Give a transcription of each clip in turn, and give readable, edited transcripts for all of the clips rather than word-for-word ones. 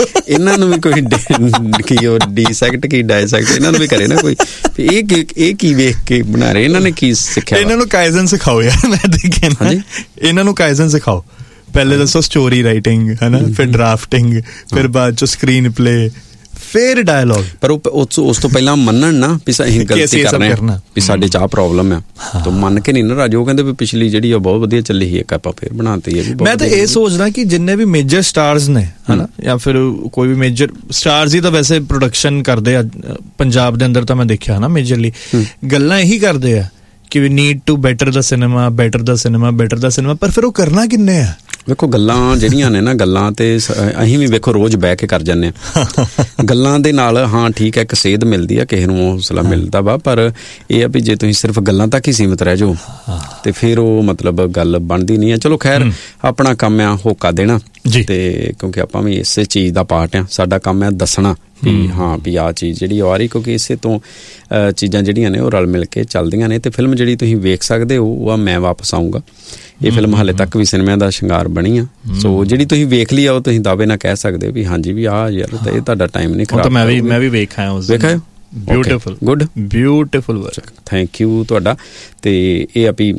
ਇਹਨਾਂ ਨੂੰ ਵੀ ਕੋਈ ਕੀ ਉਹ ਡੀਸੈਕਟ ਕੀ ਡਾਇਸੈਕਟ ਇਹਨਾਂ ਨੂੰ ਵੀ ਕਰੇ ਨਾ ਕੋਈ, ਇਹ ਕੀ ਵੇਖ ਕੇ ਬਣਾ ਰਹੇ, ਇਹਨਾਂ ਨੇ ਕੀ ਸਿੱਖਿਆ? ਇਹਨਾਂ ਨੂੰ ਕਾਈਜ਼ਨ ਸਿਖਾਓ ਯਾਰ, ਮੈਂ ਦੇਖਿਆ ਨਾ, ਇਹਨਾਂ ਨੂੰ ਕਾਈਜ਼ਨ ਸਿਖਾਓ। ਪਹਿਲੇ ਦੱਸੋ ਸਟੋਰੀ ਰਾਈਟਿੰਗ ਹੈ ਨਾ, ਫਿਰ ਡਰਾਫਟਿੰਗ, ਫਿਰ ਬਾਅਦ ਚੋਂ ਸਕਰੀਨ ਪਲੇ, ਫਿਰ ਡਾਇਲੌਗ। ਪਰ ਉਸ ਤੋਂ ਪਹਿਲਾਂ ਮੰਨਣ ਨਾ ਵੀ ਅਸੀਂ ਗਲਤੀ ਕਰਨਾ, ਵੀ ਸਾਡੇ 'ਚ ਆਹ ਪ੍ਰੋਬਲਮ ਆ, ਤਾਂ ਮੰਨ ਕੇ ਨਹੀਂ ਨਾ ਰਾਜੋ। ਕਹਿੰਦੇ ਵੀ ਪਿਛਲੀ ਜਿਹੜੀ ਆ ਬਹੁਤ ਵਧੀਆ ਚੱਲੀ ਸੀ, ਇੱਕ ਆਪਾਂ ਫਿਰ ਬਣਾਤੀ ਹੈ। ਮੈਂ ਤਾਂ ਇਹ ਸੋਚਦਾ ਕਿ ਜਿੰਨੇ ਵੀ ਮੇਜਰ ਸਟਾਰਸ ਨੇ ਹਨਾ, ਜਾਂ ਫਿਰ ਕੋਈ ਵੀ ਮੇਜਰ ਸਟਾਰਸ ਹੀ ਤਾਂ ਵੈਸੇ ਪ੍ਰੋਡਕਸ਼ਨ ਕਰਦੇ ਆ ਪੰਜਾਬ ਦੇ ਅੰਦਰ, ਤਾਂ ਮੈਂ ਦੇਖਿਆ ਨਾ ਮੇਜਰਲੀ ਗੱਲਾਂ ਇਹੀ ਕਰਦੇ ਆ ਕਿ ਵੀ need to better the cinema, better the cinema, better the cinema. ਪਰ ਫਿਰ ਉਹ ਕਰਨਾ ਕਿੰਨੇ ਆ? ਵੇਖੋ ਗੱਲਾਂ ਜਿਹੜੀਆਂ ਨੇ ਨਾ, ਗੱਲਾਂ ਤੇ ਅਸੀਂ ਵੀ ਵੇਖੋ ਰੋਜ਼ ਬਹਿ ਕੇ ਕਰ ਜਾਂਦੇ ਹਾਂ ਗੱਲਾਂ ਦੇ ਨਾਲ। ਹਾਂ ਠੀਕ ਹੈ, ਇੱਕ ਸੇਧ ਮਿਲਦੀ ਆ, ਕਿਸੇ ਨੂੰ ਹੌਸਲਾ ਮਿਲਦਾ ਵਾ, ਪਰ ਇਹ ਆ ਵੀ ਜੇ ਤੁਸੀਂ ਸਿਰਫ ਗੱਲਾਂ ਤੱਕ ਹੀ ਸੀਮਿਤ ਰਹਿ ਜਾਓ ਤੇ ਫਿਰ ਉਹ ਮਤਲਬ ਗੱਲ ਬਣਦੀ ਨਹੀਂ ਹੈ। ਚਲੋ ਖੈਰ, ਆਪਣਾ ਕੰਮ ਆ ਹੋਕਾ ਦੇਣਾ, ਤੇ ਕਿਉਂਕਿ ਆਪਾਂ ਵੀ ਇਸੇ ਚੀਜ਼ ਦਾ ਪਾਰਟ ਆ, ਸਾਡਾ ਕੰਮ ਹੈ ਦੱਸਣਾ ਵੀ ਹਾਂ ਵੀ ਆਹ ਚੀਜ਼ ਜਿਹੜੀ ਆ ਰਹੀ, ਕਿਉਂਕਿ ਇਸੇ ਤੋਂ ਚੀਜ਼ਾਂ ਜਿਹੜੀਆਂ ਨੇ ਉਹ ਰਲ ਮਿਲ ਕੇ ਚੱਲਦੀਆਂ ਨੇ। ਤੇ ਫਿਲਮ ਜਿਹੜੀ ਤੁਸੀਂ ਵੇਖ ਸਕਦੇ ਹੋ ਉਹ ਆ ਮੈਂ ਵਾਪਸ ਆਊਂਗਾ। ਇਹ ਫਿਲਮ ਹਾਲੇ ਤੱਕ ਵੀ ਸਿਨੇਮਿਆਂ ਦਾ ਸ਼ਿੰਗਾਰ ਬਣੀ ਆ, ਸੋ ਜਿਹੜੀ ਤੁਸੀਂ ਵੇਖ ਲਈ ਆ ਉਹ ਤੁਸੀਂ ਦਾਅਵੇ ਨਾਲ ਕਹਿ ਸਕਦੇ ਹੋ ਵੀ ਹਾਂਜੀ ਵੀ ਆਹ ਯਾਰ ਤਾਂ ਇਹ ਤੁਹਾਡਾ ਟਾਈਮ ਨਹੀਂ ਖਰਾਬ। ਮੈਂ ਵੀ ਵੇਖ ਆਇਆ, ਵੇਖਿਆ, beautiful, good, beautiful work, thank you ਤੁਹਾਡਾ। ਤੇ ਇਹ ਆਪੀ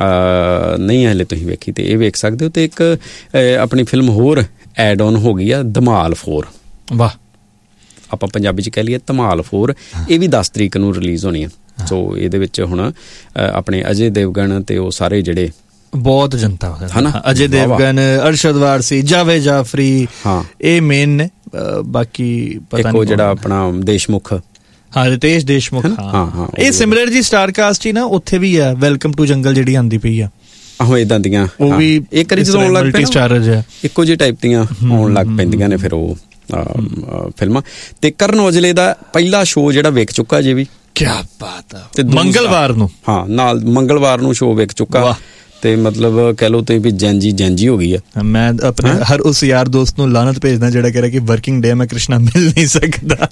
ਨਹੀਂ ਹਲੇ ਤੁਸੀਂ ਵੇਖੀ ਤੇ ਇਹ ਵੇਖ ਸਕਦੇ ਹੋ। ਤੇ ਇੱਕ ਆਪਣੀ ਫਿਲਮ ਹੋਰ ਐਡ ਔਨ ਹੋ ਗਈ ਆ, ਧਮਾਲ 4। ਵਾਹ, ਆਪਾਂ ਪੰਜਾਬੀ 'ਚ ਕਹਿ ਲਈਏ ਧਮਾਲ 4। ਇਹ ਵੀ 10 ਤਰੀਕ ਨੂੰ ਰਿਲੀਜ਼ ਹੋਣੀ ਆ। ਸੋ ਇਹਦੇ ਵਿੱਚ ਹੁਣ ਆਪਣੇ ਅਜੇ ਦੇਵਗਨ ਤੇ ਉਹ ਸਾਰੇ ਜਿਹੜੇ ਬਹੁਤ ਜਨਤਾ ਹਨਾ, ਅਜੇ ਦੇਵਗਨ, ਅਰਸ਼ਦ ਵਾਰਸੀ, ਜਾਵੇਦ ਜਾਫਰੀ, ਇਹ ਮੇਨ ਨੇ। ਬਾਕੀ ਪਤਾ ਨਹੀਂ ਜਿਹੜਾ ਆਪਣਾ ਦੇਸ਼ਮੁਖ, ਰਿਤੇਸ਼ ਦੇਸ਼ਮੁਖ, ਇਹ ਸਿਮਰਨ ਜੀ ਸਟਾਰ ਕਾਸਟ ਹੀ ਨਾ, ਉੱਥੇ ਵੀ ਆ ਵੈਲਕਮ ਟੂ ਜੰਗਲ ਜਿਹੜੀ ਆਉਂਦੀ ਪਈ ਆ। ਆਹੋ ਏਦਾਂ ਦੀਆਂ ਉਹ ਵੀ ਇੱਕ ਵਾਰੀ ਜਦੋਂ ਆਉਣ ਲੱਗ ਪਏ ਇੱਕੋ ਜਿਹੇ ਟਾਈਪ ਦੀਆਂ ਆਉਣ ਲੱਗ ਪੈਂਦੀਆਂ ਨੇ ਫਿਰ ਉਹ ਫਿਲਮਾਂ। ਤੇ ਕਰਨ ਔਜਲੇ ਦਾ ਪਹਿਲਾ ਸ਼ੋਅ ਜਿਹੜਾ ਵੇਖ ਚੁੱਕਾ ਜੇ ਵੀ, ਕਿਆ ਬਾਤ ਆ, ਤੇ ਮੰਗਲਵਾਰ ਨੂੰ, ਨਾਲ ਮੰਗਲਵਾਰ ਨੂੰ ਸ਼ੋਅ ਵੇਖ ਚੁੱਕਾ। ਤੇ ਮਤਲਬ ਕਹਿ ਲਓ ਤੁਸੀਂ ਵੀ ਜੈਂਜੀ ਹੋ ਗਈ ਆ। ਮੈਂ ਆਪਣੇ ਹਰ ਉਸ ਯਾਰ ਦੋਸਤ ਨੂੰ ਲਾਨਤ ਭੇਜਦਾ ਜਿਹੜਾ ਕਹਿ ਰਿਹਾ ਕਿ ਵਰਕਿੰਗ ਡੇ ਮੈਂ ਕ੍ਰਿਸ਼ਨਾ ਮਿਲ ਨਹੀਂ ਸਕਦਾ।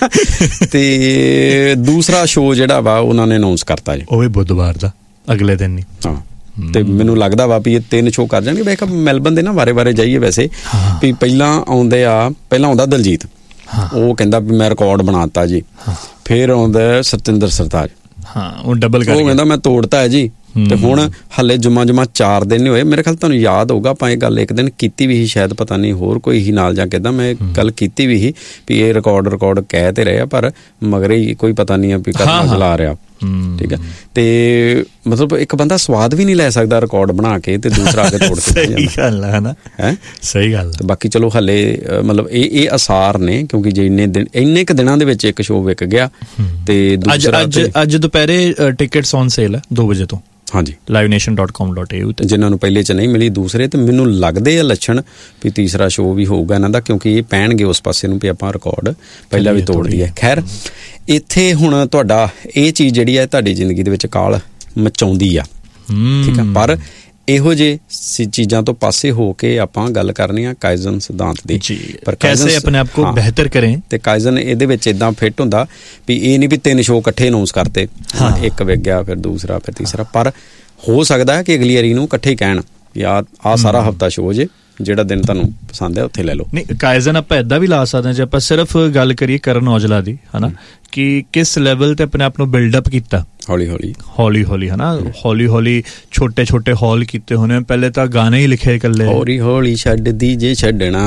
ਤੇ ਦੂਸਰਾ ਸ਼ੋਅ ਜਿਹੜਾ ਵਾ ਉਹਨਾਂ ਨੇ ਅਨਾਉਂਸ ਕਰਤਾ ਜੀ, ਉਹ ਵੀ ਬੁੱਧਵਾਰ ਦਾ, ਅਗਲੇ ਦਿਨ ਹੀ। ਤੇ ਮੈਨੂੰ ਲੱਗਦਾ ਵਾ ਵੀ ਇਹ 3 ਸ਼ੋਅ ਕਰ ਜਾਣਗੇ। ਵੇਖ ਮੈਲਬਨ ਦੇ ਨਾ ਵਾਰੇ ਜਾਈਏ ਵੈਸੇ ਵੀ ਪਹਿਲਾਂ ਆਉਂਦਾ ਦਲਜੀਤ, ਉਹ ਕਹਿੰਦਾ ਵੀ ਮੈਂ ਰਿਕਾਰਡ ਬਣਾਤਾ ਜੀ। ਫਿਰ ਆਉਂਦਾ ਸਤਿੰਦਰ ਸਰਤਾਜ, ਉਹ ਡਬਲ ਕਰ, ਉਹ ਕਹਿੰਦਾ ਮੈਂ ਤੋੜਤਾ ਹੈ ਜੀ। ਤੇ ਹੁਣ ਹਲੇ ਜੁਮਾ 4 ਦਿਨ ਨਹੀਂ ਹੋਏ। ਮੇਰੇ ਖਿਆਲ ਤੁਹਾਨੂੰ ਯਾਦ ਹੋਊਗਾ ਆਪਾਂ ਇਹ ਗੱਲ ਇੱਕ ਦਿਨ ਕੀਤੀ ਵੀ ਸੀ, ਸ਼ਾਇਦ ਪਤਾ ਨਹੀਂ ਹੋਰ ਕੋਈ ਹੀ ਨਾਲ ਜਾਂ ਕਿੱਦਾਂ, ਮੈਂ ਗੱਲ ਕੀਤੀ ਵੀ ਸੀ ਵੀ ਇਹ ਰਿਕਾਰਡ ਕਹਿ ਤੇ ਰਹੇ ਆ, ਪਰ ਮਗਰ ਹੀ ਕੋਈ ਪਤਾ ਨਹੀਂ ਆ ਵੀ ਕਦੋਂ ਚਲਾ ਰਿਹਾ। ਠੀਕ ਹੈ, ਤੇ ਮਤਲਬ ਇੱਕ ਬੰਦਾ ਸਵਾਦ ਵੀ ਨਹੀਂ ਲੈ ਸਕਦਾ ਰਿਕਾਰਡ ਬਣਾ ਕੇ ਤੇ ਦੂਸਰਾ ਆ ਕੇ ਤੋੜ ਕੇ। ਸਹੀ ਗੱਲ ਹੈ ਨਾ, ਸਹੀ ਗੱਲ। ਬਾਕੀ ਚਲੋ ਹਲੇ ਮਤਲਬ ਇਹ ਅਸਾਰ ਨੇ, ਕਿਉਂਕਿ ਜੇ ਇੰਨੇ ਕੁ ਦਿਨਾਂ ਦੇ ਵਿੱਚ ਇੱਕ ਸ਼ੋਅ ਵਿਕ ਗਿਆ। ਤੇ ਅੱਜ ਦੁਪਹਿਰੇ ਟਿਕਟਸ ਔਨ ਸੇਲ ਹੈ 2 ਵਜੇ ਤੋਂ, ਹਾਂਜੀ, livenation.com.au ਤੇ ਜਿਨ੍ਹਾਂ ਨੂੰ ਪਹਿਲੇ 'ਚ ਨਹੀਂ ਮਿਲੀ ਦੂਸਰੇ। ਤੇ ਮੈਨੂੰ ਲੱਗਦੇ ਆ ਲੱਛਣ ਵੀ ਤੀਸਰਾ ਸ਼ੋਅ ਵੀ ਹੋਊਗਾ ਇਹਨਾਂ ਦਾ, ਕਿਉਂਕਿ ਇਹ ਪੈਣਗੇ ਉਸ ਪਾਸੇ ਨੂੰ ਵੀ ਆਪਾਂ ਰਿਕਾਰਡ ਪਹਿਲਾਂ ਵੀ ਤੋੜ ਦਈਏ। ਖੈਰ, ਇੱਥੇ ਹੁਣ ਤੁਹਾਡਾ ਇਹ ਚੀਜ਼ ਜਿਹੜੀ ਹੈ ਤੁਹਾਡੀ ਜ਼ਿੰਦਗੀ ਦੇ ਵਿੱਚ ਕਾਲ ਮਚਾਉਂਦੀ ਆ, ਠੀਕ ਆ, ਪਰ ਇਹੋ ਜਿਹੇ ਚੀਜ਼ਾਂ ਤੋਂ ਪਾਸੇ ਹੋ ਕੇ ਆਪਾਂ ਗੱਲ ਕਰਨੀ ਆ ਕਾਈਜ਼ਨ ਸਿਧਾਂਤ ਦੀ, ਪਰ ਕੈਸੇ ਆਪਣੇ ਆਪ ਕੋ ਬਿਹਤਰ ਕरें। ਤੇ ਕਾਈਜ਼ਨ ਇਹਦੇ ਵਿੱਚ ਇਦਾਂ ਫਿੱਟ ਹੁੰਦਾ ਵੀ ਇਹ ਨਹੀਂ ਵੀ 3 ਸ਼ੋਅ ਇਕੱਠੇ ਅਨਾਉਂਸ ਕਰਤੇ, ਇੱਕ ਵਿਕ ਗਿਆ ਫਿਰ ਦੂਸਰਾ ਫਿਰ ਤੀਸਰਾ, ਪਰ ਹੋ ਸਕਦਾ ਕਿ ਅਗਲੀ ਵਾਰੀ ਨੂੰ ਇਕੱਠੇ ਹੀ ਕਹਿਣ ਯਾਰ ਆਹ ਸਾਰਾ ਹਫਤਾ ਸ਼ੋਅ ਜੇ, ਜਿਹੜਾ ਦਿਨ ਤੁਹਾਨੂੰ ਪਸੰਦ ਹੈ ਉੱਥੇ ਲੈ ਲਓ। ਨਹੀਂ, ਕਾਈਜ਼ਨ ਆਪਾਂ ਏਦਾਂ ਵੀ ਲਾ ਸਕਦੇ ਹਾਂ ਜੇ ਆਪਾਂ ਸਿਰਫ ਗੱਲ ਕਰੀਏ ਕਰਨ ਔਜਲਾ ਦੀ, ਹਨਾ, ਕਿ ਕਿਸ ਲੈਵਲ ਤੇ ਆਪਣੇ ਆਪ ਨੂੰ ਬਿਲਡਅਪ ਕੀਤਾ ਹੌਲੀ ਹੌਲੀ ਹਨਾ, ਹੌਲੀ ਛੋਟੇ ਹਾਲ ਕੀਤੇ ਹੋਣੇ। ਪਹਿਲੇ ਤਾਂ ਗਾਣੇ ਹੀ ਲਿਖੇ ਇਕੱਲੇ, ਹੌਲੀ ਛੱਡਦੀ ਜੇ ਛੱਡਣਾ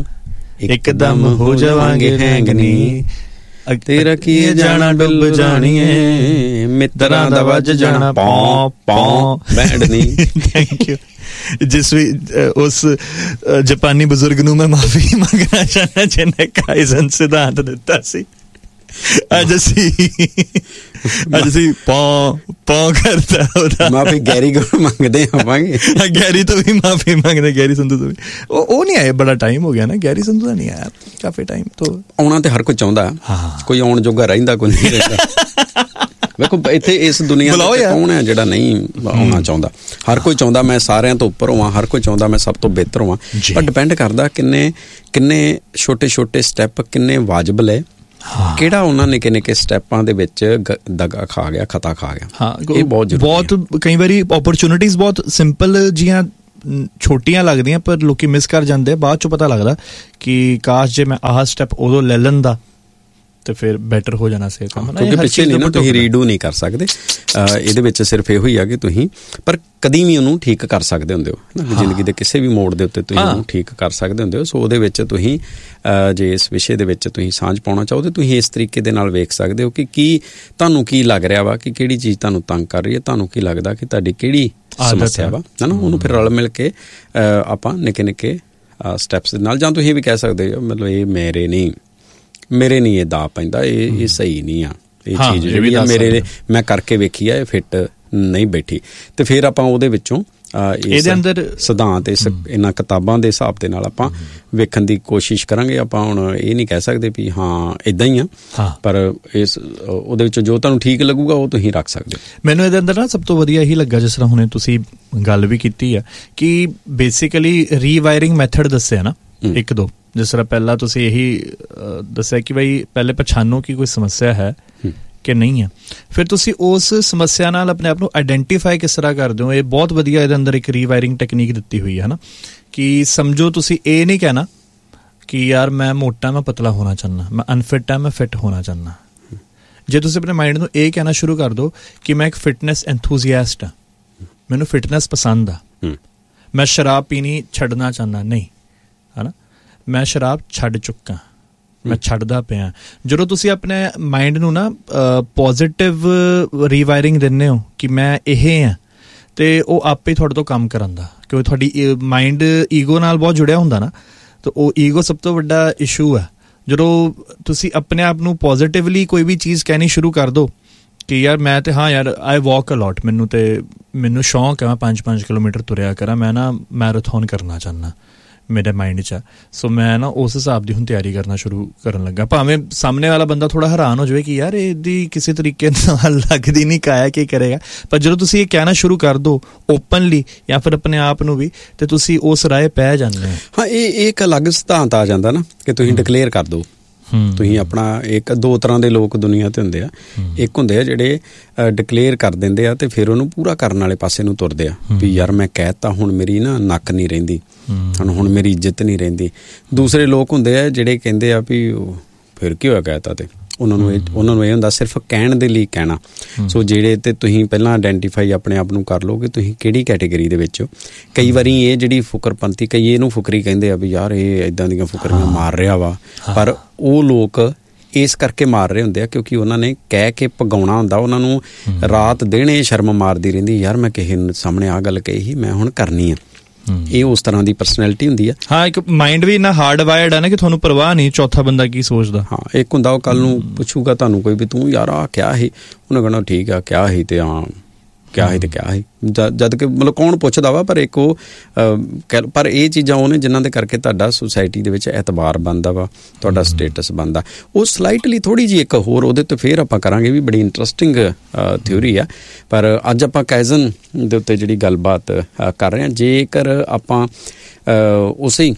ਇੱਕਦਮ ਹੋ ਜਾਵਾਂਗੇ ਹੈਂਗ ਨੀ, ਤੇਰਾ ਕੀ ਜਾਣਾ ਡੁੱਬ ਜਾਣੀਏ, ਮਿੱਤਰਾਂ ਦਾ ਵੱਜ ਜਾਣਾ ਪੌਂ ਬੈਂਡ ਨਹੀਂ। Thank you. ਜਿਸ ਵੀ ਉਸ ਜਾਪਾਨੀ ਬਜ਼ੁਰਗ ਨੂੰ ਮੈਂ ਮਾਫੀ ਮੰਗਣਾ ਚਾਹੁੰਦਾ ਜਿਹਨੇ ਕਾਈਜ਼ਨ ਸਿਧਾਂਤ ਦਿੱਤਾ ਸੀ। ਅੱਜ ਅਸੀਂ ਪੌਂ ਕਰਦਾ ਉਹਦਾ ਮਾਫੀ ਗੈਰੀ ਕੋਲ ਮੰਗਦੇ ਆਵਾਂਗੇ। ਗੈਰੀ ਤੋਂ ਵੀ ਮਾਫੀ ਮੰਗਦੇ, ਗੈਰੀ ਸੰਧੂ ਤੋਂ ਵੀ। ਉਹ ਨਹੀਂ ਆਏ, ਬੜਾ ਟਾਈਮ ਹੋ ਗਿਆ ਨਾ, ਗੈਰੀ ਸੰਧੂ ਦਾ ਨਹੀਂ ਆਇਆ ਕਾਫੀ ਟਾਈਮ ਤੋਂ। ਆਉਣਾ ਤੇ ਹਰ ਕੋਈ ਚਾਹੁੰਦਾ, ਕੋਈ ਆਉਣ ਜੋਗਾ ਰਹਿੰਦਾ ਕੋਈ ਨਹੀਂ ਰਹਿੰਦਾ। ਵੇਖੋ ਇੱਥੇ ਇਸ ਦੁਨੀਆ ਵਿੱਚ ਕੌਣ ਹੈ ਜਿਹੜਾ ਨਹੀਂ ਆਉਣਾ ਚਾਹੁੰਦਾ? ਹਰ ਕੋਈ ਚਾਹੁੰਦਾ ਮੈਂ ਸਾਰਿਆਂ ਤੋਂ ਉੱਪਰ ਹੋਵਾਂ, ਹਰ ਕੋਈ ਚਾਹੁੰਦਾ ਮੈਂ ਸਭ ਤੋਂ ਬਿਹਤਰ ਹੋਵਾਂ, ਪਰ ਡਿਪੈਂਡ ਕਰਦਾ ਕਿੰਨੇ ਛੋਟੇ ਸਟੈਪ ਕਿੰਨੇ ਵਾਜਬ ਲਏ, ਕਿਹੜਾ ਉਹਨਾਂ ਨਿੱਕੇ ਸਟੈਪਾਂ ਦੇ ਵਿੱਚ ਦਗਾ ਖਾ ਗਿਆ, ਖਤਾ ਖਾ ਗਿਆ। ਇਹ ਬਹੁਤ ਕਈ ਵਾਰੀ ਓਪਰਚੁਨਿਟੀਜ਼ ਬਹੁਤ ਸਿੰਪਲ ਜੀਆਂ ਛੋਟੀਆਂ ਲੱਗਦੀਆਂ ਪਰ ਲੋਕੀ ਮਿਸ ਕਰ ਜਾਂਦੇ, ਬਾਅਦ ਚੋਂ ਪਤਾ ਲੱਗਦਾ ਕਿ ਕਾਸ਼ ਜੇ ਮੈਂ ਆਹ ਸਟੈਪ ਉਦੋਂ ਲੈ ਲੈਂਦਾ ਤੇ ਫਿਰ ਬੈਟਰ ਹੋ ਜਾਣਾ ਸੀ ਕੰਮ। ਕਿਉਂਕਿ ਪਿੱਛੇ ਨਹੀਂ ਨਾ ਤੁਸੀਂ ਰੀਡੂ ਨਹੀਂ ਕਰ ਸਕਦੇ, ਇਹਦੇ ਵਿੱਚ ਸਿਰਫ ਇਹੋ ਹੀ ਆ ਕਿ ਤੁਸੀਂ ਪਰ ਕਦੀ ਵੀ ਉਹਨੂੰ ਠੀਕ ਕਰ ਸਕਦੇ ਹੁੰਦੇ ਹੋ ਜ਼ਿੰਦਗੀ ਦੇ ਕਿਸੇ ਵੀ ਮੋੜ ਦੇ ਉੱਤੇ ਤੁਸੀਂ ਉਹਨੂੰ ਠੀਕ ਕਰ ਸਕਦੇ ਹੁੰਦੇ ਹੋ। ਸੋ ਉਹਦੇ ਵਿੱਚ ਤੁਸੀਂ ਜੇ ਇਸ ਵਿਸ਼ੇ ਦੇ ਵਿੱਚ ਤੁਸੀਂ ਸਾਂਝ ਪਾਉਣਾ ਚਾਹੋ ਤਾਂ ਤੁਸੀਂ ਇਸ ਤਰੀਕੇ ਦੇ ਨਾਲ ਵੇਖ ਸਕਦੇ ਹੋ ਕਿ ਕੀ ਤੁਹਾਨੂੰ ਕੀ ਲੱਗ ਰਿਹਾ ਵਾ, ਕਿ ਕਿਹੜੀ ਚੀਜ਼ ਤੁਹਾਨੂੰ ਤੰਗ ਕਰ ਰਹੀ ਹੈ, ਤੁਹਾਨੂੰ ਕੀ ਲੱਗਦਾ ਕਿ ਤੁਹਾਡੀ ਕਿਹੜੀ ਸਮੱਸਿਆ ਵਾ, ਹੈ ਨਾ। ਉਹਨੂੰ ਫਿਰ ਰਲ ਮਿਲ ਕੇ ਆਪਾਂ ਨਿੱਕੇ ਨਿੱਕੇ ਸਟੈਪਸ ਦੇ ਨਾਲ, ਜਾਂ ਤੁਸੀਂ ਇਹ ਵੀ ਕਹਿ ਸਕਦੇ ਹੋ ਮਤਲਬ ਇਹ ਮੇਰੇ ਨਹੀਂ ਇਹ ਦਾ ਪੈਂਦਾ, ਇਹ ਸਹੀ ਨਹੀਂ ਆ, ਇਹ ਚੀਜ਼ ਜਿਹੜੀ ਆ ਮੇਰੇ ਮੈਂ ਕਰਕੇ ਵੇਖੀ ਆ ਇਹ ਫਿੱਟ ਨਹੀਂ ਬੈਠੀ, ਤੇ ਫਿਰ ਆਪਾਂ ਉਹਦੇ ਵਿੱਚੋਂ ਇਹਦੇ ਅੰਦਰ ਸਿਧਾਂਤ ਇਹਨਾਂ ਕਿਤਾਬਾਂ ਦੇ ਹਿਸਾਬ ਦੇ ਨਾਲ ਆਪਾਂ ਵੇਖਣ ਦੀ ਕੋਸ਼ਿਸ਼ ਕਰਾਂਗੇ। ਆਪਾਂ ਹੁਣ ਇਹ ਨਹੀਂ ਕਹਿ ਸਕਦੇ ਵੀ ਹਾਂ ਇੱਦਾਂ ਹੀ ਆ, ਪਰ ਇਸ ਉਹਦੇ ਵਿੱਚ ਜੋ ਤੁਹਾਨੂੰ ਠੀਕ ਲੱਗੂਗਾ ਉਹ ਤੁਸੀਂ ਰੱਖ ਸਕਦੇ ਹੋ। ਮੈਨੂੰ ਇਹਦੇ ਅੰਦਰ ਨਾ ਸਭ ਤੋਂ ਵਧੀਆ ਇਹੀ ਲੱਗਾ, ਜਿਸ ਤਰ੍ਹਾਂ ਹੁਣੇ ਤੁਸੀਂ ਗੱਲ ਵੀ ਕੀਤੀ ਆ ਕਿ ਬੇਸਿਕਲੀ ਰੀਵਾਇਰਿੰਗ ਮੈਥਡ ਦੱਸਿਆ ਨਾ ਇੱਕ ਦੋ, ਜਿਸ ਤਰ੍ਹਾਂ ਪਹਿਲਾਂ ਤੁਸੀਂ ਇਹੀ ਦੱਸਿਆ ਕਿ ਬਈ ਪਹਿਲੇ ਪਛਾਣੋ ਕਿ ਕੋਈ ਸਮੱਸਿਆ ਹੈ ਕਿ ਨਹੀਂ ਹੈ, ਫਿਰ ਤੁਸੀਂ ਉਸ ਸਮੱਸਿਆ ਨਾਲ ਆਪਣੇ ਆਪ ਨੂੰ ਆਈਡੈਂਟੀਫਾਈ ਕਿਸ ਤਰ੍ਹਾਂ ਕਰਦੇ ਹੋ। ਇਹ ਬਹੁਤ ਵਧੀਆ ਇਹਦੇ ਅੰਦਰ ਇੱਕ ਰੀਵਾਇਰਿੰਗ ਟੈਕਨੀਕ ਦਿੱਤੀ ਹੋਈ ਹੈ ਨਾ, ਕਿ ਸਮਝੋ ਤੁਸੀਂ ਇਹ ਨਹੀਂ ਕਹਿਣਾ ਕਿ ਯਾਰ ਮੈਂ ਮੋਟਾ ਮੈਂ ਪਤਲਾ ਹੋਣਾ ਚਾਹੁੰਦਾ, ਮੈਂ ਅਨਫਿਟ ਹਾਂ ਮੈਂ ਫਿੱਟ ਹੋਣਾ ਚਾਹੁੰਦਾ। ਜੇ ਤੁਸੀਂ ਆਪਣੇ ਮਾਈਂਡ ਨੂੰ ਇਹ ਕਹਿਣਾ ਸ਼ੁਰੂ ਕਰ ਦਿਓ ਕਿ ਮੈਂ ਇੱਕ ਫਿਟਨੈਸ ਐਂਥੂਸੀਆਸਟ ਹਾਂ, ਮੈਨੂੰ ਫਿਟਨੈਸ ਪਸੰਦ ਆ, ਮੈਂ ਸ਼ਰਾਬ ਪੀਣੀ ਛੱਡਣਾ ਚਾਹੁੰਦਾ ਨਹੀਂ, ਹੈ ਨਾ, ਮੈਂ ਸ਼ਰਾਬ ਛੱਡ ਚੁੱਕਾ, ਮੈਂ ਛੱਡਦਾ ਪਿਆ। ਜਦੋਂ ਤੁਸੀਂ ਆਪਣੇ ਮਾਈਂਡ ਨੂੰ ਨਾ ਪੋਜ਼ੀਟਿਵ ਰੀਵਾਇਰਿੰਗ ਦਿੰਦੇ ਹੋ ਕਿ ਮੈਂ ਇਹ ਹਾਂ, ਤੇ ਉਹ ਆਪੇ ਤੁਹਾਡੇ ਤੋਂ ਕੰਮ ਕਰਾਂਦਾ, ਕਿਉਂਕਿ ਤੁਹਾਡੀ ਮਾਈਂਡ ਈਗੋ ਨਾਲ ਬਹੁਤ ਜੁੜਿਆ ਹੁੰਦਾ ਨਾ, ਤਾਂ ਉਹ ਈਗੋ ਸਭ ਤੋਂ ਵੱਡਾ ਇਸ਼ੂ ਹੈ। ਜਦੋਂ ਤੁਸੀਂ ਆਪਣੇ ਆਪ ਨੂੰ ਪੋਜ਼ੀਟਿਵਲੀ ਕੋਈ ਵੀ ਚੀਜ਼ ਕਹਿਣੀ ਸ਼ੁਰੂ ਕਰ ਦਿਓ ਕਿ ਯਾਰ ਮੈਂ ਤੇ ਹਾਂ ਯਾਰ ਆਈ ਵਾਕ ਅ ਲੋਟ, ਮੈਨੂੰ ਸ਼ੌਂਕ ਹੈ ਮੈਂ 5-5 ਕਿਲੋਮੀਟਰ ਤੁਰਿਆ ਕਰਾਂ, ਮੈਂ ਨਾ ਮੈਰਾਥਨ ਕਰਨਾ ਚਾਹੁੰਦਾ ਮੇਰੇ ਮਾਈਂਡ 'ਚ ਆ, ਸੋ ਮੈਂ ਨਾ ਉਸ ਹਿਸਾਬ ਦੀ ਹੁਣ ਤਿਆਰੀ ਕਰਨਾ ਸ਼ੁਰੂ ਕਰਨ ਲੱਗਾ। ਭਾਵੇਂ ਸਾਹਮਣੇ ਵਾਲਾ ਬੰਦਾ ਥੋੜ੍ਹਾ ਹੈਰਾਨ ਹੋ ਜਾਵੇ ਕਿ ਯਾਰ ਇਹਦੀ ਕਿਸੇ ਤਰੀਕੇ ਨਾਲ ਲੱਗਦੀ ਨਹੀਂ ਕਾਇਆ ਕੀ ਕਰੇਗਾ, ਪਰ ਜਦੋਂ ਤੁਸੀਂ ਇਹ ਕਹਿਣਾ ਸ਼ੁਰੂ ਕਰ ਦਿਓ ਓਪਨਲੀ ਜਾਂ ਫਿਰ ਆਪਣੇ ਆਪ ਨੂੰ ਵੀ, ਤੇ ਤੁਸੀਂ ਉਸ ਰਾਹ ਪੈ ਜਾਂਦੇ ਹੋ। ਹਾਂ, ਇਹ ਇੱਕ ਅਲੱਗ ਸਿਧਾਂਤ ਆ ਜਾਂਦਾ ਨਾ ਕਿ ਤੁਸੀਂ ਡਿਕਲੇਅਰ ਕਰ ਦਿਓ। ਤੁਸੀਂ ਆਪਣਾ ਇੱਕ ਦੋ ਤਰ੍ਹਾਂ ਦੇ ਲੋਕ ਦੁਨੀਆ ਤੇ ਹੁੰਦੇ ਆ, ਇੱਕ ਹੁੰਦੇ ਆ ਜਿਹੜੇ ਡਿਕਲੇਅਰ ਕਰ ਦਿੰਦੇ ਆ ਤੇ ਫਿਰ ਉਹਨੂੰ ਪੂਰਾ ਕਰਨ ਵਾਲੇ ਪਾਸੇ ਨੂੰ ਤੁਰਦੇ ਆ ਵੀ ਯਾਰ ਮੈਂ ਕਹਿਤਾ ਹੁਣ ਮੇਰੀ ਨਾ ਨੱਕ ਨਹੀਂ ਰਹਿੰਦੀ, ਹੁਣ ਮੇਰੀ ਇੱਜ਼ਤ ਨਹੀਂ ਰਹਿੰਦੀ। ਦੂਸਰੇ ਲੋਕ ਹੁੰਦੇ ਆ ਜਿਹੜੇ ਕਹਿੰਦੇ ਆ ਵੀ ਫਿਰ ਕੀ ਹੋਇਆ ਕਹਿਤਾ, ਤੇ ਉਹਨਾਂ ਨੂੰ ਇਹ ਹੁੰਦਾ ਸਿਰਫ ਕਹਿਣ ਦੇ ਲਈ ਕਹਿਣਾ। ਸੋ ਜਿਹੜੇ ਤੇ ਤੁਸੀਂ ਪਹਿਲਾਂ ਆਇਡੈਂਟੀਫਾਈ ਆਪਣੇ ਆਪ ਨੂੰ ਕਰ ਲਓ ਕਿ ਤੁਸੀਂ ਕਿਹੜੀ ਕੈਟੇਗਰੀ ਦੇ ਵਿੱਚ ਹੋ। ਕਈ ਵਾਰੀ ਇਹ ਜਿਹੜੀ ਫੁਕਰਪੰਥੀ, ਕਈ ਇਹਨੂੰ ਫੁਕਰੀ ਕਹਿੰਦੇ ਆ ਵੀ ਯਾਰ ਇਹ ਇੱਦਾਂ ਦੀਆਂ ਫੁਕਰੀਆਂ ਮਾਰ ਰਿਹਾ ਵਾ, ਪਰ ਉਹ ਲੋਕ ਇਸ ਕਰਕੇ ਮਾਰ ਰਹੇ ਹੁੰਦੇ ਆ ਕਿਉਂਕਿ ਉਹਨਾਂ ਨੇ ਕਹਿ ਕੇ ਭਗਾਉਣਾ ਹੁੰਦਾ, ਉਹਨਾਂ ਨੂੰ ਰਾਤ ਦਿਨ ਇਹ ਸ਼ਰਮ ਮਾਰਦੀ ਰਹਿੰਦੀ ਯਾਰ ਮੈਂ ਕਿਸੇ ਸਾਹਮਣੇ ਆਹ ਗੱਲ ਕਹੀ ਸੀ, ਮੈਂ ਹੁਣ ਕਰਨੀ ਆ। ਇਹ ਉਸ ਤਰ੍ਹਾਂ ਦੀ ਪਰਸਨੈਲਿਟੀ ਹੁੰਦੀ ਆ। ਹਾਂ, ਇੱਕ ਮਾਈਂਡ ਵੀ ਇੰਨਾ ਹਾਰਡ ਵਾਇਰਡ ਆ ਨਾ ਕਿ ਤੁਹਾਨੂੰ ਪਰਵਾਹ ਨਹੀਂ ਚੌਥਾ ਬੰਦਾ ਕੀ ਸੋਚਦਾ। ਹਾਂ, ਇੱਕ ਹੁੰਦਾ ਉਹ ਕੱਲ ਨੂੰ ਪੁੱਛੂਗਾ ਤੁਹਾਨੂੰ ਕੋਈ ਵੀ ਤੂੰ ਯਾਰ ਆਹ ਕਿਹਾ ਸੀ, ਉਹਨੇ ਕਹਿਣਾ ਠੀਕ ਆ ਕਿਹਾ ਸੀ, ਤੇ ਹਾਂ ਕਿਹਾ ਸੀ ਤੇ ਕਿਹਾ ਸੀ, ਜਦ ਕਿ ਮਤਲਬ ਕੌਣ ਪੁੱਛਦਾ ਵਾ, ਪਰ ਇੱਕ ਉਹ ਪਰ ਇਹ ਚੀਜ਼ਾਂ ਉਹਨੇ ਜਿਨ੍ਹਾਂ ਦੇ ਕਰਕੇ ਤੁਹਾਡਾ ਸੁਸਾਇਟੀ ਦੇ ਵਿੱਚ ਐਤਬਾਰ ਬਣਦਾ ਵਾ, ਤੁਹਾਡਾ ਸਟੇਟਸ ਬਣਦਾ। ਉਹ ਸਲਾਈਟਲੀ ਥੋੜ੍ਹੀ ਜਿਹੀ ਇੱਕ ਹੋਰ ਉਹਦੇ ਉੱਤੇ ਫਿਰ ਆਪਾਂ ਕਰਾਂਗੇ ਵੀ ਬੜੀ ਇੰਟਰਸਟਿੰਗ ਥਿਊਰੀ ਆ, ਪਰ ਅੱਜ ਆਪਾਂ ਕਾਇਜ਼ਨ ਦੇ ਉੱਤੇ ਜਿਹੜੀ ਗੱਲਬਾਤ ਕਰ ਰਹੇ ਹਾਂ। ਜੇਕਰ ਆਪਾਂ ਉਸੇ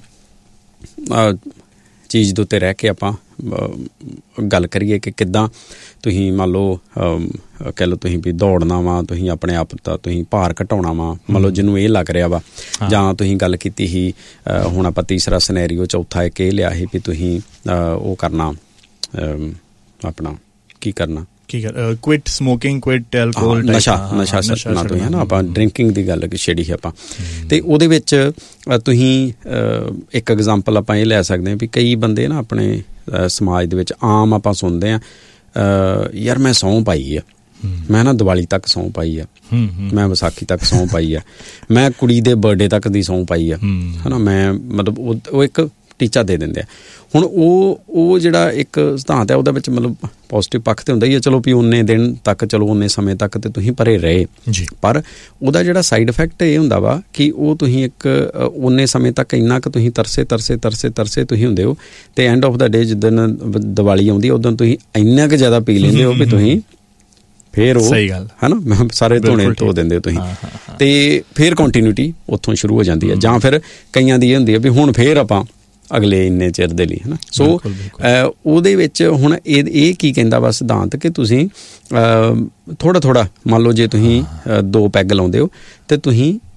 ਚੀਜ਼ ਦੇ ਉੱਤੇ ਰਹਿ ਕੇ ਆਪਾਂ ਗੱਲ ਕਰੀਏ ਕਿ ਕਿੱਦਾਂ ਤੁਸੀਂ ਮੰਨ ਲਓ ਕਹਿ ਲਓ ਤੁਸੀਂ ਵੀ ਦੌੜਨਾ ਵਾ, ਤੁਸੀਂ ਆਪਣੇ ਆਪ ਦਾ ਤੁਸੀਂ ਭਾਰ ਘਟਾਉਣਾ ਵਾ, ਮੰਨ ਲਓ ਜਿਹਨੂੰ ਇਹ ਲੱਗ ਰਿਹਾ ਵਾ, ਜਾਂ ਤੁਸੀਂ ਗੱਲ ਕੀਤੀ ਸੀ ਹੁਣ ਆਪਾਂ ਤੀਸਰਾ ਸਿਨੈਰੀਓ, ਚੌਥਾ ਇੱਕ ਇਹ ਲਿਆ ਸੀ ਵੀ ਤੁਸੀਂ ਉਹ ਕਰਨਾ ਆਪਣਾ ਕੀ ਕਰਨਾ ਕੁਇਟ ਸਮੋਕਿੰਗ, ਕੁਇਟ ਐਲਕੋਹਲ, ਨਸ਼ਾ ਛੱਡਣਾ ਤੁਸੀਂ, ਹੈ ਨਾ। ਆਪਾਂ ਡਰਿੰਕਿੰਗ ਦੀ ਗੱਲ ਛੇੜੀ ਸੀ ਆਪਾਂ, ਤੇ ਉਹਦੇ ਵਿੱਚ ਤੁਸੀਂ ਇੱਕ ਐਗਜ਼ਾਮਪਲ ਆਪਾਂ ਇਹ ਲੈ ਸਕਦੇ ਹਾਂ ਵੀ ਕਈ ਬੰਦੇ ਨਾ ਆਪਣੇ ਸਮਾਜ ਦੇ ਵਿੱਚ ਆਮ ਆਪਾਂ ਸੁਣਦੇ ਹਾਂ ਯਾਰ ਮੈਂ ਸਹੁੰ ਪਾਈ ਆ, ਮੈਂ ਨਾ ਦੀਵਾਲੀ ਤੱਕ ਸਹੁੰ ਪਾਈ ਆ, ਮੈਂ ਵਿਸਾਖੀ ਤੱਕ ਸਹੁੰ ਪਾਈ ਆ, ਮੈਂ ਕੁੜੀ ਦੇ ਬਰਥਡੇ ਤੱਕ ਦੀ ਸਹੁੰ ਪਾਈ ਆ, ਹੈ ਨਾ। ਮੈਂ ਮਤਲਬ ਉਹ ਇੱਕ ਟੀਚਾ ਦੇ ਦਿੰਦੇ ਆ। ਹੁਣ ਉਹ ਜਿਹੜਾ ਇੱਕ ਸਿਧਾਂਤ ਹੈ ਉਹਦੇ ਵਿੱਚ ਮਤਲਬ ਪੋਜ਼ੀਟਿਵ ਪੱਖ ਤੇ ਹੁੰਦਾ ਹੀ ਹੈ, ਚਲੋ ਵੀ ਉਨੇ ਦਿਨ ਤੱਕ, ਚਲੋ ਉਨੇ ਸਮੇਂ ਤੱਕ ਤੇ ਤੁਸੀਂ ਭਰੇ ਰਹੇ ਜੀ, ਪਰ ਉਹਦਾ ਜਿਹੜਾ ਸਾਈਡ ਇਫੈਕਟ ਇਹ ਹੁੰਦਾ ਵਾ ਕਿ ਉਹ ਤੁਸੀਂ ਇੱਕ ਉਨੇ ਸਮੇਂ ਤੱਕ ਇੰਨਾ ਕੁ ਤੁਸੀਂ ਤਰਸੇ ਤੁਸੀਂ ਹੁੰਦੇ ਹੋ, ਤੇ ਐਂਡ ਆਫ ਦਾ ਡੇ ਜਿੱਦਣ ਦੀਵਾਲੀ ਆਉਂਦੀ ਹੈ ਉਦੋਂ ਤੁਸੀਂ ਇੰਨਾ ਕੁ ਜ਼ਿਆਦਾ ਪੀ ਲੈਂਦੇ ਹੋ ਵੀ ਤੁਸੀਂ ਫਿਰ ਉਹ ਸਹੀ ਗੱਲ ਹੈ ਨਾ ਸਾਰੇ ਧੋਣੇ ਧੋ ਦਿੰਦੇ ਹੋ ਤੁਸੀਂ, ਤੇ ਫਿਰ ਕੰਟੀਨਿਊਟੀ ਉੱਥੋਂ ਸ਼ੁਰੂ ਹੋ ਜਾਂਦੀ ਹੈ। ਜਾਂ ਫਿਰ ਕਈਆਂ ਦੀ ਇਹ ਹੁੰਦੀ ਹੈ ਵੀ ਹੁਣ ਫਿਰ ਆਪਾਂ ਅਗਲੇ ਇੰਨੇ ਚਿਰ ਦੇ ਲਈ, ਹੈ ਨਾ। ਸੋ ਉਹਦੇ ਵਿੱਚ ਹੁਣ ਇਹ ਕੀ ਕਹਿੰਦਾ ਵਾ ਸਿਧਾਂਤ ਕਿ ਤੁਸੀਂ ਥੋੜ੍ਹਾ ਮੰਨ ਲਓ ਜੇ ਤੁਸੀਂ 2 ਪੈਗ ਲਾਉਂਦੇ ਹੋ ਤੇ ਤੁਸੀਂ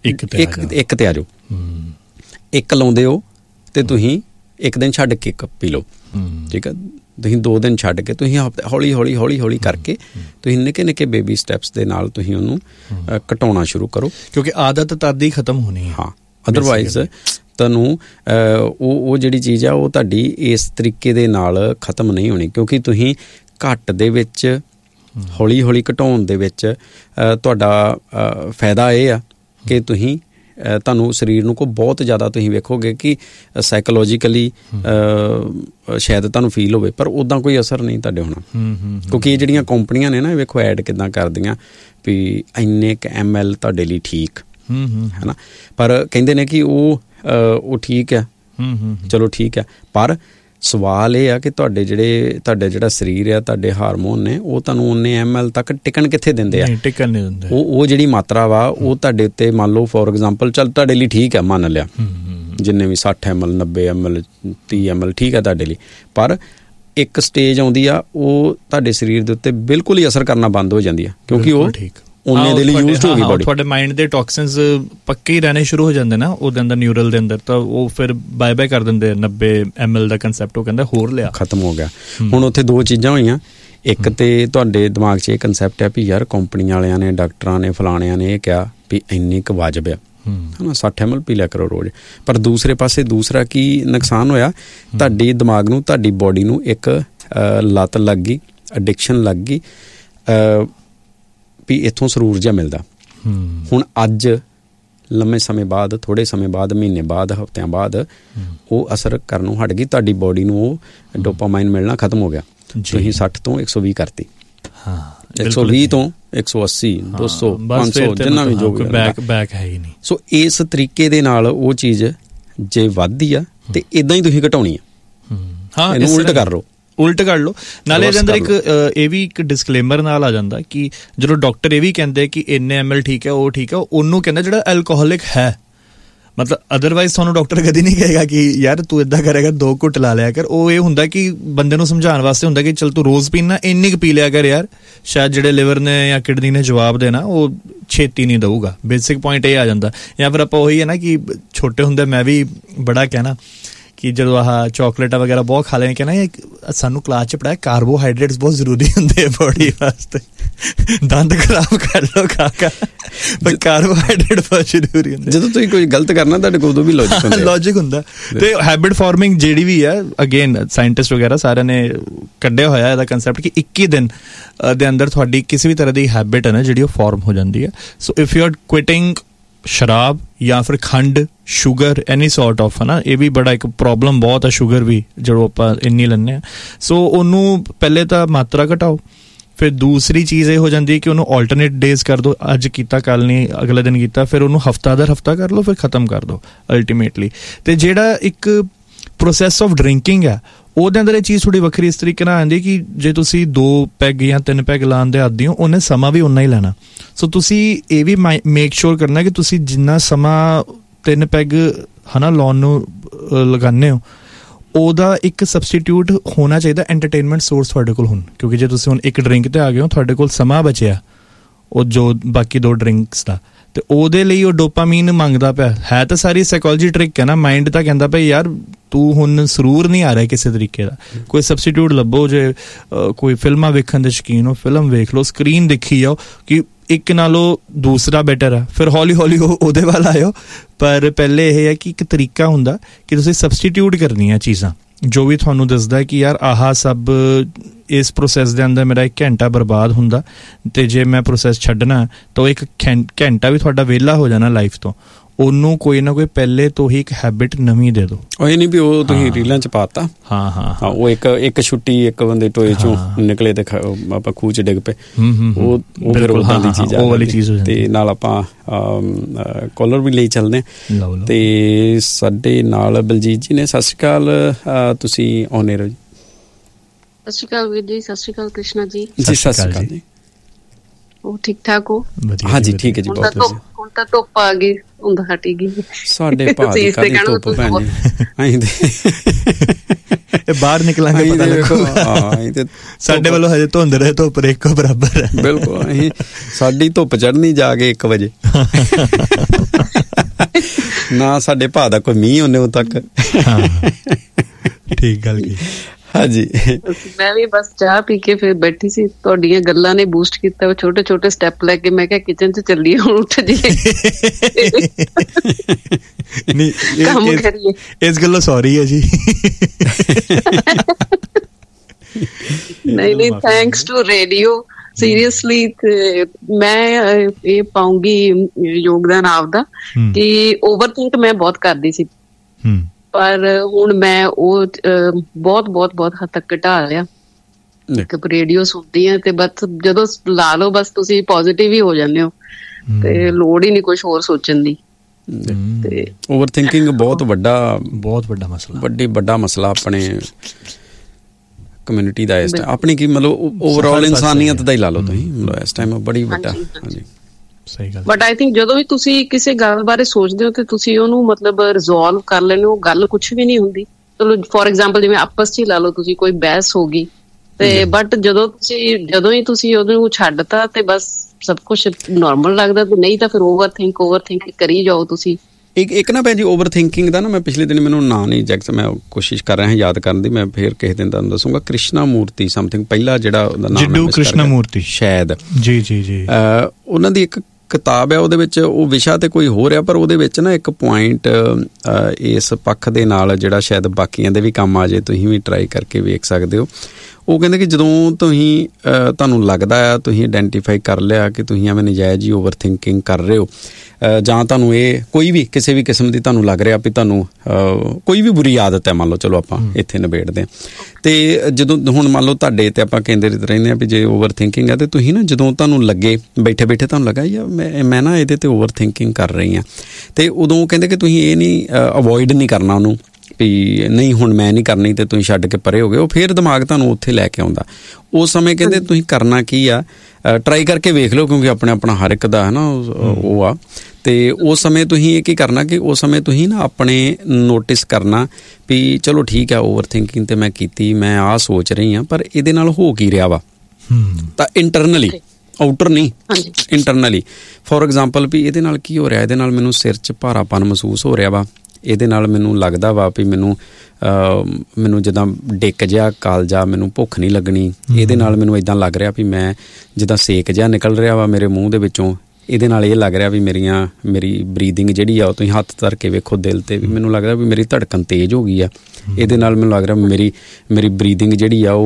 ਇੱਕ ਤੇ ਆ ਜਾਓ। ਇੱਕ ਲਾਉਂਦੇ ਹੋ ਤੇ ਤੁਸੀਂ ਇੱਕ ਦਿਨ ਛੱਡ ਕੇ ਇੱਕ ਪੀ ਲਓ, ਠੀਕ ਹੈ। ਤੁਸੀਂ 2 ਦਿਨ ਛੱਡ ਕੇ ਤੁਸੀਂ ਹੌਲੀ ਹੌਲੀ ਕਰਕੇ ਤੁਸੀਂ ਨਿੱਕੇ ਬੇਬੀ ਸਟੈਪਸ ਦੇ ਨਾਲ ਤੁਸੀਂ ਉਹਨੂੰ ਘਟਾਉਣਾ ਸ਼ੁਰੂ ਕਰੋ, ਕਿਉਂਕਿ ਆਦਤ ਤਦ ਹੀ ਖਤਮ ਹੋਣੀ ਹੈ। ਹਾਂ, ਅਦਰਵਾਈਜ਼ ਤੁਹਾਨੂੰ ਉਹ ਜਿਹੜੀ ਚੀਜ਼ ਆ ਉਹ ਤੁਹਾਡੀ ਇਸ ਤਰੀਕੇ ਦੇ ਨਾਲ ਖਤਮ ਨਹੀਂ ਹੋਣੀ, ਕਿਉਂਕਿ ਤੁਸੀਂ ਘੱਟ ਦੇ ਵਿੱਚ ਹੌਲੀ ਘਟਾਉਣ ਦੇ ਵਿੱਚ ਤੁਹਾਡਾ ਫਾਇਦਾ ਇਹ ਆ ਕਿ ਤੁਹਾਨੂੰ ਸਰੀਰ ਨੂੰ ਬਹੁਤ ਜ਼ਿਆਦਾ ਤੁਸੀਂ ਵੇਖੋਗੇ ਕਿ ਸਾਈਕੋਲੋਜੀਕਲੀ ਸ਼ਾਇਦ ਤੁਹਾਨੂੰ ਫੀਲ ਹੋਵੇ, ਪਰ ਉੱਦਾਂ ਕੋਈ ਅਸਰ ਨਹੀਂ ਤੁਹਾਡੇ ਹੋਣਾ। ਕਿਉਂਕਿ ਇਹ ਜਿਹੜੀਆਂ ਕੰਪਨੀਆਂ ਨੇ ਨਾ, ਇਹ ਵੇਖੋ ਐਡ ਕਿੱਦਾਂ ਕਰਦੀਆਂ ਵੀ ਇੰਨੇ ਕੁ ML ਤੁਹਾਡੇ ਲਈ ਠੀਕ ਹੈ ਨਾ, ਪਰ ਕਹਿੰਦੇ ਨੇ ਕਿ ਉਹ ਠੀਕ ਹੈ, ਚਲੋ ਠੀਕ ਹੈ, ਪਰ ਸਵਾਲ ਇਹ ਆ ਕਿ ਤੁਹਾਡਾ ਜਿਹੜਾ ਸਰੀਰ ਆ, ਤੁਹਾਡੇ ਹਾਰਮੋਨ ਨੇ, ਉਹ ਤੁਹਾਨੂੰ ਉਨੇ ML ਤੱਕ ਟਿਕਣ ਕਿੱਥੇ ਦਿੰਦੇ ਆ? ਟਿਕਣ ਨਹੀਂ ਦਿੰਦੇ। ਉਹ ਜਿਹੜੀ ਮਾਤਰਾ ਵਾ ਉਹ ਤੁਹਾਡੇ ਉੱਤੇ ਮੰਨ ਲਓ ਫੋਰ ਐਗਜ਼ਾਮਪਲ, ਚੱਲ ਤੁਹਾਡੇ ਲਈ ਠੀਕ ਹੈ, ਮੰਨ ਲਿਆ ਜਿੰਨੇ ਵੀ 60 ml 90 ml 30 ml ਠੀਕ ਹੈ ਤੁਹਾਡੇ ਲਈ, ਪਰ ਇੱਕ ਸਟੇਜ ਆਉਂਦੀ ਆ ਉਹ ਤੁਹਾਡੇ ਸਰੀਰ ਦੇ ਉੱਤੇ ਬਿਲਕੁਲ ਹੀ ਅਸਰ ਕਰਨਾ ਬੰਦ ਹੋ ਜਾਂਦੀ ਆ, ਕਿਉਂਕਿ ਉਹ ਉਹਨੇ ਦੇ ਲਈ ਯੂਜ਼ਡ ਹੋ ਗਈ ਬੋਡੀ। ਤੁਹਾਡੇ ਮਾਈਂਡ ਦੇ ਟੌਕਸਿਨਸ ਪੱਕੇ ਹੀ ਰਹਿਣੇ ਸ਼ੁਰੂ ਹੋ ਜਾਂਦੇ ਨਾ ਉਹਦੇ ਅੰਦਰ, ਨਿਊਰਲ ਦੇ ਅੰਦਰ, ਤਾਂ ਉਹ ਫਿਰ ਬਾਏ ਕਰ ਦਿੰਦੇ 90 ml ਦਾ ਕੰਸੈਪਟ, ਉਹ ਕਹਿੰਦਾ ਹੋਰ ਲਿਆ, ਖਤਮ ਹੋ ਗਿਆ। ਹੁਣ ਉੱਥੇ 2 ਚੀਜ਼ਾਂ ਹੋਈਆਂ, ਇੱਕ ਤੇ ਤੁਹਾਡੇ ਦਿਮਾਗ 'ਚ ਇਹ ਕੰਸੈਪਟ ਹੈ ਵੀ ਯਾਰ ਕੰਪਨੀ ਵਾਲਿਆਂ ਨੇ, ਡਾਕਟਰਾਂ ਨੇ, ਫਲਾਣਿਆਂ ਨੇ ਇਹ ਕਿਹਾ ਵੀ ਇੰਨੀ ਕੁ ਵਾਜਬ ਆ, ਹੈ ਨਾ, 60 ml ਪੀ ਲਿਆ ਕਰੋ ਰੋਜ਼। ਪਰ ਦੂਸਰੇ ਪਾਸੇ ਦੂਸਰਾ ਕੀ ਨੁਕਸਾਨ ਹੋਇਆ, ਤੁਹਾਡੇ ਦਿਮਾਗ ਨੂੰ, ਤੁਹਾਡੀ ਬੋਡੀ ਨੂੰ ਇੱਕ ਲੱਤ ਲੱਗ ਗਈ, ਐਡਿਕਸ਼ਨ ਲੱਗ ਗਈ ਵੀ ਇੱਥੋਂ ਸਰੂਰ ਜਿਹਾ ਮਿਲਦਾ। ਹੁਣ ਅੱਜ ਲੰਮੇ ਸਮੇਂ ਬਾਅਦ, ਥੋੜ੍ਹੇ ਸਮੇਂ ਬਾਅਦ, ਮਹੀਨੇ ਬਾਅਦ, ਹਫ਼ਤਿਆਂ ਬਾਅਦ ਉਹ ਅਸਰ ਕਰਨੋਂ ਹਟ ਗਈ, ਤੁਹਾਡੀ ਬੋਡੀ ਨੂੰ ਉਹ ਡੋਪਾਮਾਈਨ ਮਿਲਣਾ ਖਤਮ ਹੋ ਗਿਆ। ਤੁਸੀਂ 60 ਤੋਂ 120 ਕਰਤੀ, 120 ਤੋਂ 180 200 500 ਜਿੰਨਾ ਵੀ ਜੋ ਬੈਕ ਹੈ ਹੀ ਨਹੀਂ। ਸੋ ਇਸ ਤਰੀਕੇ ਦੇ ਨਾਲ ਉਹ ਚੀਜ਼ ਜੇ ਵੱਧਦੀ ਆ ਤੇ ਇਦਾਂ ਹੀ ਤੁਸੀਂ ਘਟਾਉਣੀ ਆ। ਹਾਂ, ਇਹਨੂੰ ਉਲਟ ਕਰ ਲਓ। ਨਾਲੇ ਇਹਦੇ ਅੰਦਰ ਇਹ ਵੀ ਇੱਕ ਡਿਸਕਲੇਮਰ ਨਾਲ ਆ ਜਾਂਦਾ ਕਿ ਜਦੋਂ ਡਾਕਟਰ ਇਹ ਵੀ ਕਹਿੰਦੇ ਕਿ ਇੰਨੇ ML ਠੀਕ ਹੈ, ਉਹ ਠੀਕ ਹੈ, ਉਹਨੂੰ ਕਹਿੰਦਾ ਜਿਹੜਾ ਐਲਕੋਹਲਿਕ ਹੈ। ਮਤਲਬ ਅਦਰਵਾਈਜ਼ ਤੁਹਾਨੂੰ ਡਾਕਟਰ ਕਦੀ ਨਹੀਂ ਕਹੇਗਾ ਕਿ ਯਾਰ ਤੂੰ ਇੱਦਾਂ ਕਰੇਗਾ 2 ਘੁੱਟ ਲਾ ਲਿਆ ਕਰ। ਉਹ ਇਹ ਹੁੰਦਾ ਕਿ ਬੰਦੇ ਨੂੰ ਸਮਝਾਉਣ ਵਾਸਤੇ ਹੁੰਦਾ ਕਿ ਚਲ ਤੂੰ ਰੋਜ਼ ਪੀਣਾ, ਇੰਨੀ ਕੁ ਪੀ ਲਿਆ ਕਰ ਯਾਰ, ਸ਼ਾਇਦ ਜਿਹੜੇ ਲਿਵਰ ਨੇ ਜਾਂ ਕਿਡਨੀ ਨੇ ਜਵਾਬ ਦੇਣਾ ਉਹ ਛੇਤੀ ਨਹੀਂ ਦਊਗਾ। ਬੇਸਿਕ ਪੁਆਇੰਟ ਇਹ ਆ ਜਾਂਦਾ। ਜਾਂ ਫਿਰ ਆਪਾਂ ਉਹੀ ਹੈ ਨਾ ਕਿ ਛੋਟੇ ਹੁੰਦੇ ਮੈਂ ਵੀ ਬੜਾ ਕਹਿਣਾ ਕਿ ਜਦੋਂ ਆਹ ਚਾਕਲੇਟਾਂ ਵਗੈਰਾ ਬਹੁਤ ਖਾ ਲੈਣੇ, ਕਹਿਣਾ ਸਾਨੂੰ ਕਲਾਸ 'ਚ ਪੜ੍ਹਾਇਆ ਕਾਰਬੋਹਾਈਡਰੇਟਸ ਬਹੁਤ ਜ਼ਰੂਰੀ ਹੁੰਦੇ ਆ ਬੋਡੀ ਵਾਸਤੇ, ਦੰਦ ਖਰਾਬ ਕਰ ਲਓ ਖਾ ਪਰ ਕਾਰਬੋਹਾਈਡਰੇਟ ਬਹੁਤ ਜ਼ਰੂਰੀ ਹੁੰਦੇ। ਜਦੋਂ ਤੁਸੀਂ ਕੋਈ ਗਲਤ ਕਰਨਾ ਤੁਹਾਡੇ ਕੋਲ ਉਦੋਂ ਵੀ ਲੌਜਿਕ ਹੁੰਦਾ। ਤੇ ਹੈਬਿਟ ਫਾਰਮਿੰਗ ਜਿਹੜੀ ਵੀ ਹੈ, ਅਗੇਨ ਸਾਇੰਟਿਸਟ ਵਗੈਰਾ ਸਾਰਿਆਂ ਨੇ ਕੱਢਿਆ ਹੋਇਆ ਇਹਦਾ ਕੰਸੈਪਟ ਕਿ 21 ਦਿਨ ਦੇ ਅੰਦਰ ਤੁਹਾਡੀ ਕਿਸੇ ਵੀ ਤਰ੍ਹਾਂ ਦੀ ਹੈਬਿਟ ਹੈ ਨਾ ਜਿਹੜੀ ਉਹ ਫਾਰਮ ਹੋ ਜਾਂਦੀ ਹੈ। ਸੋ ਇਫ ਯੂ ਆਰ ਕੁਇਟਿੰਗ ਸ਼ਰਾਬ ਜਾਂ ਫਿਰ ਖੰਡ, ਸ਼ੂਗਰ, ਐਨੀ ਸੌਰਟ ਆਫ, ਹੈ ਨਾ, ਇਹ ਵੀ ਬੜਾ ਇੱਕ ਪ੍ਰੋਬਲਮ ਬਹੁਤ ਆ ਸ਼ੂਗਰ ਵੀ ਜਦੋਂ ਆਪਾਂ ਇੰਨੀ ਲੈਂਦੇ ਹਾਂ। ਸੋ ਉਹਨੂੰ ਪਹਿਲੇ ਤਾਂ ਮਾਤਰਾ ਘਟਾਓ, ਫਿਰ ਦੂਸਰੀ ਚੀਜ਼ ਇਹ ਹੋ ਜਾਂਦੀ ਹੈ ਕਿ ਉਹਨੂੰ ਆਲਟਰਨੇਟ ਡੇਜ਼ ਕਰ ਦਿਓ, ਅੱਜ ਕੀਤਾ ਕੱਲ ਨਹੀਂ, ਅਗਲੇ ਦਿਨ ਕੀਤਾ, ਫਿਰ ਉਹਨੂੰ ਹਫਤਾ ਦਰ ਹਫਤਾ ਕਰ ਲਓ, ਫਿਰ ਖਤਮ ਕਰ ਦਿਓ ਅਲਟੀਮੇਟਲੀ। ਤੇ ਜਿਹੜਾ ਇੱਕ ਪ੍ਰੋਸੈਸ ਆਫ ਡਰਿੰਕਿੰਗ ਹੈ ਉਹਦੇ ਅੰਦਰ ਇਹ ਚੀਜ਼ ਥੋੜੀ ਵੱਖਰੀ ਇਸ ਤਰੀਕੇ ਨਾਲ ਆਉਂਦੀ ਕਿ ਜੇ ਤੁਸੀਂ 2 ਪੈਗ ਜਾਂ 3 ਪੈਗ ਲਾਉਣ ਦੇ ਆਦੀ ਹੋ, ਉਹਨੇ ਸਮਾਂ ਵੀ ਉਨਾ ਹੀ ਲੈਣਾ। ਸੋ ਤੁਸੀਂ ਇਹ ਵੀ ਮੇਕ ਸ਼ੋਰ ਕਰਨਾ ਕਿ ਤੁਸੀਂ ਜਿੰਨਾ ਸਮਾਂ 3 ਪੈਗ ਹੈ ਨਾ ਲਾਉਣ ਨੂੰ ਲਗਾਉਂਦੇ ਹੋ, ਉਹਦਾ ਇੱਕ ਸਬਸਟੀਟਿਊਟ ਹੋਣਾ ਚਾਹੀਦਾ ਐਂਟਰਟੇਨਮੈਂਟ ਸੋਰਸ ਤੁਹਾਡੇ ਕੋਲ ਹੁਣ। ਕਿਉਂਕਿ ਜੇ ਤੁਸੀਂ ਹੁਣ ਇੱਕ ਡਰਿੰਕ ਤੇ ਆ ਗਏ ਹੋ, ਤੁਹਾਡੇ ਕੋਲ ਸਮਾਂ ਬਚਿਆ ਉਹ ਜੋ ਬਾਕੀ 2 ਡਰਿੰਕਸ ਦਾ, ਤੇ ਉਹਦੇ ਲਈ ਉਹ ਡੋਪਾਮੀਨ ਮੰਗਦਾ ਪਿਆ। ਹੈ ਤਾਂ ਸਾਰੀ ਸਾਈਕੋਲੋਜੀ ਟ੍ਰਿਕ ਹੈ ਨਾ, ਮਾਈਂਡ ਤਾਂ ਕਹਿੰਦਾ ਪਿਆ ਯਾਰ ਤੂੰ ਹੁਣ ਸਰੂਰ ਨਹੀਂ ਆ ਰਿਹਾ ਕਿਸੇ ਤਰੀਕੇ ਦਾ, ਕੋਈ ਸਬਸਟੀਟਿਊਟ ਲੱਭੋ। ਜੇ ਕੋਈ ਫਿਲਮਾਂ ਵੇਖਣ ਦੇ ਸ਼ੌਕੀਨ ਹੋ, ਫਿਲਮ ਵੇਖ ਲਓ, ਸਕਰੀਨ ਦੇਖੀ ਜਾਓ ਕਿ ਇੱਕ ਨਾਲੋਂ ਦੂਸਰਾ ਬੈਟਰ ਆ, ਫਿਰ ਹੌਲੀ ਹੌਲੀ ਉਹਦੇ ਵੱਲ ਆਇਓ। ਪਰ ਪਹਿਲੇ ਇਹ ਹੈ ਕਿ ਇੱਕ ਤਰੀਕਾ ਹੁੰਦਾ ਕਿ ਤੁਸੀਂ ਸਬਸਟੀਟਿਊਟ ਕਰਨੀਆਂ ਚੀਜ਼ਾਂ, ਜੋ ਵੀ ਤੁਹਾਨੂੰ ਦੱਸਦਾ ਕਿ ਯਾਰ ਆਹ ਸਭ ਇਸ ਪ੍ਰੋਸੈਸ ਦੇ ਅੰਦਰ ਮੇਰਾ 1 ਘੰਟਾ ਬਰਬਾਦ ਹੁੰਦਾ, ਤੇ ਜੇ ਮੈਂ ਪ੍ਰੋਸੈਸ ਛੱਡਣਾ ਤਾਂ 1 ਘੰਟਾ ਵੀ ਤੁਹਾਡਾ ਵਿਹਲਾ ਹੋ ਜਾਣਾ ਲਾਈਫ ਤੋਂ। ਉਹਨੂੰ ਕੋਈ ਨਾ ਕੋਈ ਪਹਿਲੇ ਤੋਂ ਹੀ ਇੱਕ ਹੈਬਿਟ ਨਵੀਂ ਦੇ ਦਿਓ। ਉਹ ਇਹ ਨਹੀਂ ਵੀ ਉਹ ਤੁਸੀਂ ਰੀਲਾਂ 'ਚ ਪਾਤਾ, ਹਾਂ ਉਹ ਇੱਕ ਛੁੱਟੀ ਇੱਕ ਬੰਦੇ ਟੋਏ 'ਚੋਂ ਨਿਕਲੇ ਤੇ ਆਪਾਂ ਖੂਹ 'ਚ ਡਿੱਗ ਪਏ, ਉਹ ਫਿਰ ਉਦਾਂ ਦੀ ਚੀਜ਼, ਉਹ ਵਾਲੀ ਚੀਜ਼। ਤੇ ਨਾਲ ਆਪਾਂ ਕਾਲਰ ਵੀ ਲਈ ਚੱਲਦੇ ਹਾਂ। ਤੇ ਸਾਡੇ ਨਾਲ ਬਲਜੀਤ ਜੀ ਨੇ। ਸਤਿ ਸ਼੍ਰੀ ਅਕਾਲ, ਤੁਸੀਂ ਔਨ 에ਅਰ ਹੋ ਜੀ। ਸਤਿ ਸ਼੍ਰੀ ਅਕਾਲ ਵੀਰ ਜੀ। ਸਤਿ ਸ਼੍ਰੀ ਅਕਾਲ ਕ੍ਰਿਸ਼ਨਾ ਜੀ। ਜੀ ਸਤਿ ਸ਼੍ਰੀ ਅਕਾਲ ਜੀ। ਉਹ ਠੀਕ ਠਾਕ ਹੋ? ਹਾਂਜੀ ਠੀਕ ਹੈ ਜੀ, ਬਹੁਤ ਵਧੀਆ। ਹੁਣ ਤਾਂ ਧੁੱਪ ਆ ਗਈ, ਹੁਣ ਤਾਂ ਹਟ ਗਈ ਸਾਡੇ ਭਾਅ ਦੀ ਕਾਹਦੀ ਧੁੱਪ ਭੈਣ ਜੀ, ਅਸੀਂ ਤੇ ਬਾਹਰ ਨਿਕਲਾਂਗੇ ਪਤਾ ਲੱਗੋ। ਸਾਡੇ ਵੱਲੋਂ ਹਜੇ ਧੁੰਦ ਰਹੇ, ਧੁੱਪ ਇੱਕੋ ਬਰਾਬਰ ਹੈ। ਬਿਲਕੁਲ, ਅਸੀਂ ਸਾਡੀ ਧੁੱਪ ਚੜ੍ਹਨੀ ਜਾ ਕੇ 1 ਵਜੇ ਨਾ ਸਾਡੇ ਭਾਅ ਦਾ ਕੋਈ ਮੀਂਹ ਉਹਨੇ ਉਦੋਂ ਤੱਕ। ਠੀਕ ਗੱਲ ਕੀ। ਹਾਂਜੀ, ਮੈਂ ਵੀ ਬਸ ਚਾਹ ਪੀ ਕੇ ਫਿਰ ਬੈਠੀ ਸੀ, ਤੁਹਾਡੀਆਂ ਗੱਲਾਂ ਨੇ ਬੂਸਟ ਕੀਤਾ, ਛੋਟੇ ਛੋਟੇ ਸਟੈਪ ਲੈ ਕੇ ਮੈਂ ਕਿਹਾ ਕਿਚਨ 'ਚ ਚੱਲੀਏ, ਹੁਣ ਉੱਠ ਜਾਈਏ ਕੰਮ ਕਰੀਏ। ਇਸ ਗੱਲੋਂ ਸੌਰੀ ਹੈ ਜੀ। ਨਹੀਂ, ਥੈਂਕਸ ਟੂ ਰੇਡੀਓ, ਸੀਰੀਅਸਲੀ। ਮੈਂ ਇਹ ਪਾਉਂਗੀ ਯੋਗਦਾਨ ਆਪਦਾ ਕਿ ਓਵਰਥਿੰਕ ਮੈਂ ਬਹੁਤ ਕਰਦੀ ਸੀ, ਪਰ ਹੁਣ ਮੈਂ ਉਹ ਬਹੁਤ ਬਹੁਤ ਬਹੁਤ ਹੱਦ ਤੱਕ ਘਟਾ ਲਿਆ। ਇੱਕ ਰੇਡੀਓ ਸੁਣਦੀ ਹਾਂ ਤੇ ਬਸ ਜਦੋਂ ਲਾ ਲਓ ਬਸ ਤੁਸੀਂ ਪੋਜ਼ਿਟਿਵ ਹੀ ਹੋ ਜਾਂਦੇ ਹੋ ਤੇ ਲੋੜ ਹੀ ਨਹੀਂ ਕੁਛ ਹੋਰ ਸੋਚਣ ਦੀ। ਤੇ ਓਵਰਥਿੰਕਿੰਗ ਬਹੁਤ ਵੱਡਾ ਮਸਲਾ ਆਪਣੇ ਕਮਿਊਨਿਟੀ ਦਾ ਇਸ ਟਾਈਮ, ਆਪਣੀ ਕੀ ਮਤਲਬ ਓਵਰਆਲ ਇਨਸਾਨੀਅਤ ਦਾ ਹੀ ਲਾ ਲਓ ਤੁਸੀਂ, ਮਤਲਬ ਇਸ ਟਾਈਮ ਬੜੀ ਵੱਡਾ। ਹਾਂਜੀ, ਸਹੀ ਗੱਲ। ਬਟ ਆਈ ਥਿੰਕ ਜਦੋਂ ਵੀ ਤੁਸੀਂ ਕਿਸੇ ਗੱਲ ਬਾਰੇ ਸੋਚਦੇ ਹੋ ਤੇ ਤੁਸੀਂ ਉਹਨੂੰ ਮਤਲਬ ਰਿਜ਼ੋਲਵ ਕਰ ਲੈਂਦੇ ਹੋ, ਗੱਲ ਕੁਛ ਵੀ ਨਹੀਂ ਹੁੰਦੀ। ਚਲੋ ਫੋਰ ਐਗਜ਼ਾਮਪਲ ਜਿਵੇਂ ਆਪਸ 'ਚ ਹੀ ਲਾ ਲਓ, ਤੁਸੀਂ ਕੋਈ ਬਹਿਸ ਹੋ ਗਈ ਤੇ ਬਟ ਜਦੋਂ ਹੀ ਤੁਸੀਂ ਉਹਨੂੰ ਛੱਡਤਾ ਤੇ ਬਸ ਸਭ ਕੁਛ ਨੋਰਮਲ ਲੱਗਦਾ, ਤੇ ਨਹੀਂ ਤਾਂ ਫਿਰ ਓਵਰਥਿੰਕ ਕਰੀ ਜਾਓ ਤੁਸੀਂ। ਇੱਕ ਨਾ ਭੈਣ ਜੀ ਓਵਰ ਥਿੰਕਿੰਗ ਦਾ ਨਾ, ਮੈਂ ਪਿਛਲੇ ਦਿਨ, ਮੈਨੂੰ ਨਾਂ ਨਹੀਂ ਐਗਜ਼ੈਕਟ, ਮੈਂ ਕੋਸ਼ਿਸ਼ ਕਰ ਰਿਹਾ ਯਾਦ ਕਰਨ ਦੀ, ਮੈਂ ਫਿਰ ਕਿਸੇ ਦਿਨ ਤੁਹਾਨੂੰ ਦੱਸੂਗਾ। ਕ੍ਰਿਸ਼ਨਾ ਮੂਰਤੀ ਸਮਥਿੰਗ ਪਹਿਲਾ ਜਿਹੜਾ ਉਹਦਾ ਨਾਮ, ਜਿੱਡੂ ਕ੍ਰਿਸ਼ਨਾ ਮੂਰਤੀ ਸ਼ਾਇਦ। ਜੀ। ਉਹਨਾਂ ਦੀ ਇੱਕ ਕਿਤਾਬ ਹੈ, ਉਹਦੇ ਵਿੱਚ ਉਹ ਵਿਸ਼ਾ ਤੇ ਕੋਈ ਹੋਰ ਆ, ਪਰ ਉਹਦੇ ਵਿੱਚ ਨਾ ਇੱਕ ਪੁਆਇੰਟ ਇਸ ਪੱਖ ਦੇ ਨਾਲ ਜਿਹੜਾ ਸ਼ਾਇਦ ਬਾਕੀਆਂ ਦੇ ਵੀ ਕੰਮ ਆ ਜੇ, ਤੁਸੀਂ ਵੀ ਟਰਾਈ ਕਰਕੇ ਵੇਖ ਸਕਦੇ ਹੋ। ਉਹ ਕਹਿੰਦੇ ਕਿ ਜਦੋਂ ਤੁਹਾਨੂੰ ਲੱਗਦਾ ਆ, ਤੁਸੀਂ ਆਇਡੈਂਟੀਫਾਈ ਕਰ ਲਿਆ ਕਿ ਤੁਸੀਂ ਐਵੇਂ ਨਜਾਇਜ਼ ਹੀ ਓਵਰ ਥਿੰਕਿੰਗ ਕਰ ਰਹੇ ਹੋ, ਜਾਂ ਤੁਹਾਨੂੰ ਇਹ ਕੋਈ ਵੀ ਕਿਸੇ ਵੀ ਕਿਸਮ ਦੀ ਤੁਹਾਨੂੰ ਲੱਗ ਰਿਹਾ ਵੀ ਤੁਹਾਨੂੰ ਕੋਈ ਵੀ ਬੁਰੀ ਆਦਤ ਹੈ, ਮੰਨ ਲਓ, ਚਲੋ ਆਪਾਂ ਇੱਥੇ ਨਿਬੇੜਦੇ ਹਾਂ। ਤੇ ਜਦੋਂ ਹੁਣ ਮੰਨ ਲਓ ਤੁਹਾਡੇ ਤੇ ਆਪਾਂ ਕੇਂਦਰਿਤ ਰਹਿੰਦੇ ਹਾਂ ਵੀ ਜੇ ਓਵਰ ਥਿੰਕਿੰਗ ਹੈ, ਤੇ ਤੁਸੀਂ ਨਾ ਜਦੋਂ ਤੁਹਾਨੂੰ ਲੱਗੇ ਬੈਠੇ ਤੁਹਾਨੂੰ ਲੱਗਾ ਯਾਰ ਮੈਂ ਨਾ ਇਹਦੇ ਤੇ ਓਵਰ ਥਿੰਕਿੰਗ ਕਰ ਰਹੀ ਹਾਂ, ਤੇ ਉਦੋਂ ਕਹਿੰਦੇ ਕਿ ਤੁਸੀਂ ਇਹ ਨਹੀਂ ਅਵੋਇਡ ਨਹੀਂ ਕਰਨਾ ਉਹਨੂੰ ਵੀ ਨਹੀਂ ਹੁਣ ਮੈਂ ਨਹੀਂ ਕਰਨੀ, ਤੇ ਤੁਸੀਂ ਛੱਡ ਕੇ ਪਰੇ ਹੋ ਗਏ, ਉਹ ਫਿਰ ਦਿਮਾਗ ਤੁਹਾਨੂੰ ਉੱਥੇ ਲੈ ਕੇ ਆਉਂਦਾ। ਉਸ ਸਮੇਂ ਕਹਿੰਦੇ ਤੁਸੀਂ ਕਰਨਾ ਕੀ ਆ, ਟਰਾਈ ਕਰਕੇ ਵੇਖ ਲਓ, ਕਿਉਂਕਿ ਆਪਣਾ ਹਰ ਇੱਕ ਦਾ ਹੈ ਨਾ ਉਹ ਆ। ਤੇ ਉਸ ਸਮੇਂ ਤੁਸੀਂ ਇਹ ਕੀ ਕਰਨਾ ਕਿ ਉਸ ਸਮੇਂ ਤੁਸੀਂ ਨਾ ਆਪਣੇ ਨੋਟਿਸ ਕਰਨਾ ਵੀ ਚਲੋ ਠੀਕ ਹੈ, ਓਵਰ ਥਿੰਕਿੰਗ ਤੇ ਮੈਂ ਕੀਤੀ, ਮੈਂ ਆਹ ਸੋਚ ਰਹੀ ਹਾਂ, ਪਰ ਇਹਦੇ ਨਾਲ ਹੋ ਕੀ ਰਿਹਾ ਵਾ। ਤਾਂ ਇੰਟਰਨਲੀ, ਆਊਟਰ ਨਹੀਂ, ਇੰਟਰਨਲੀ। ਫੋਰ ਐਗਜ਼ਾਮਪਲ ਵੀ ਇਹਦੇ ਨਾਲ ਕੀ ਹੋ ਰਿਹਾ, ਇਹਦੇ ਨਾਲ ਮੈਨੂੰ ਸਿਰ 'ਚ ਭਾਰਾਪਨ ਮਹਿਸੂਸ ਹੋ ਰਿਹਾ ਵਾ, ਇਹਦੇ ਨਾਲ ਮੈਨੂੰ ਲੱਗਦਾ ਵਾ ਵੀ ਮੈਨੂੰ ਜਿੱਦਾਂ ਡਿੱਕ ਜਿਹਾ ਕਾਲਜਾ, ਮੈਨੂੰ ਭੁੱਖ ਨਹੀਂ ਲੱਗਣੀ, ਇਹਦੇ ਨਾਲ ਮੈਨੂੰ ਇੱਦਾਂ ਲੱਗ ਰਿਹਾ ਵੀ ਮੈਂ ਜਿੱਦਾਂ ਸੇਕ ਜਿਹਾ ਨਿਕਲ ਰਿਹਾ ਵਾ ਮੇਰੇ ਮੂੰਹ ਦੇ ਵਿੱਚੋਂ, ਇਹਦੇ ਨਾਲ ਇਹ ਲੱਗ ਰਿਹਾ ਵੀ ਮੇਰੀ ਬਰੀਦਿੰਗ ਜਿਹੜੀ ਆ ਉਹ ਤੁਸੀਂ ਹੱਥ ਧਰ ਕੇ ਵੇਖੋ ਦਿਲ ਤੇ, ਵੀ ਮੈਨੂੰ ਲੱਗਦਾ ਵੀ ਮੇਰੀ ਧੜਕਣ ਤੇਜ਼ ਹੋ ਗਈ ਆ, ਇਹਦੇ ਨਾਲ ਮੈਨੂੰ ਲੱਗ ਰਿਹਾ ਮੇਰੀ ਬਰੀਦਿੰਗ ਜਿਹੜੀ ਆ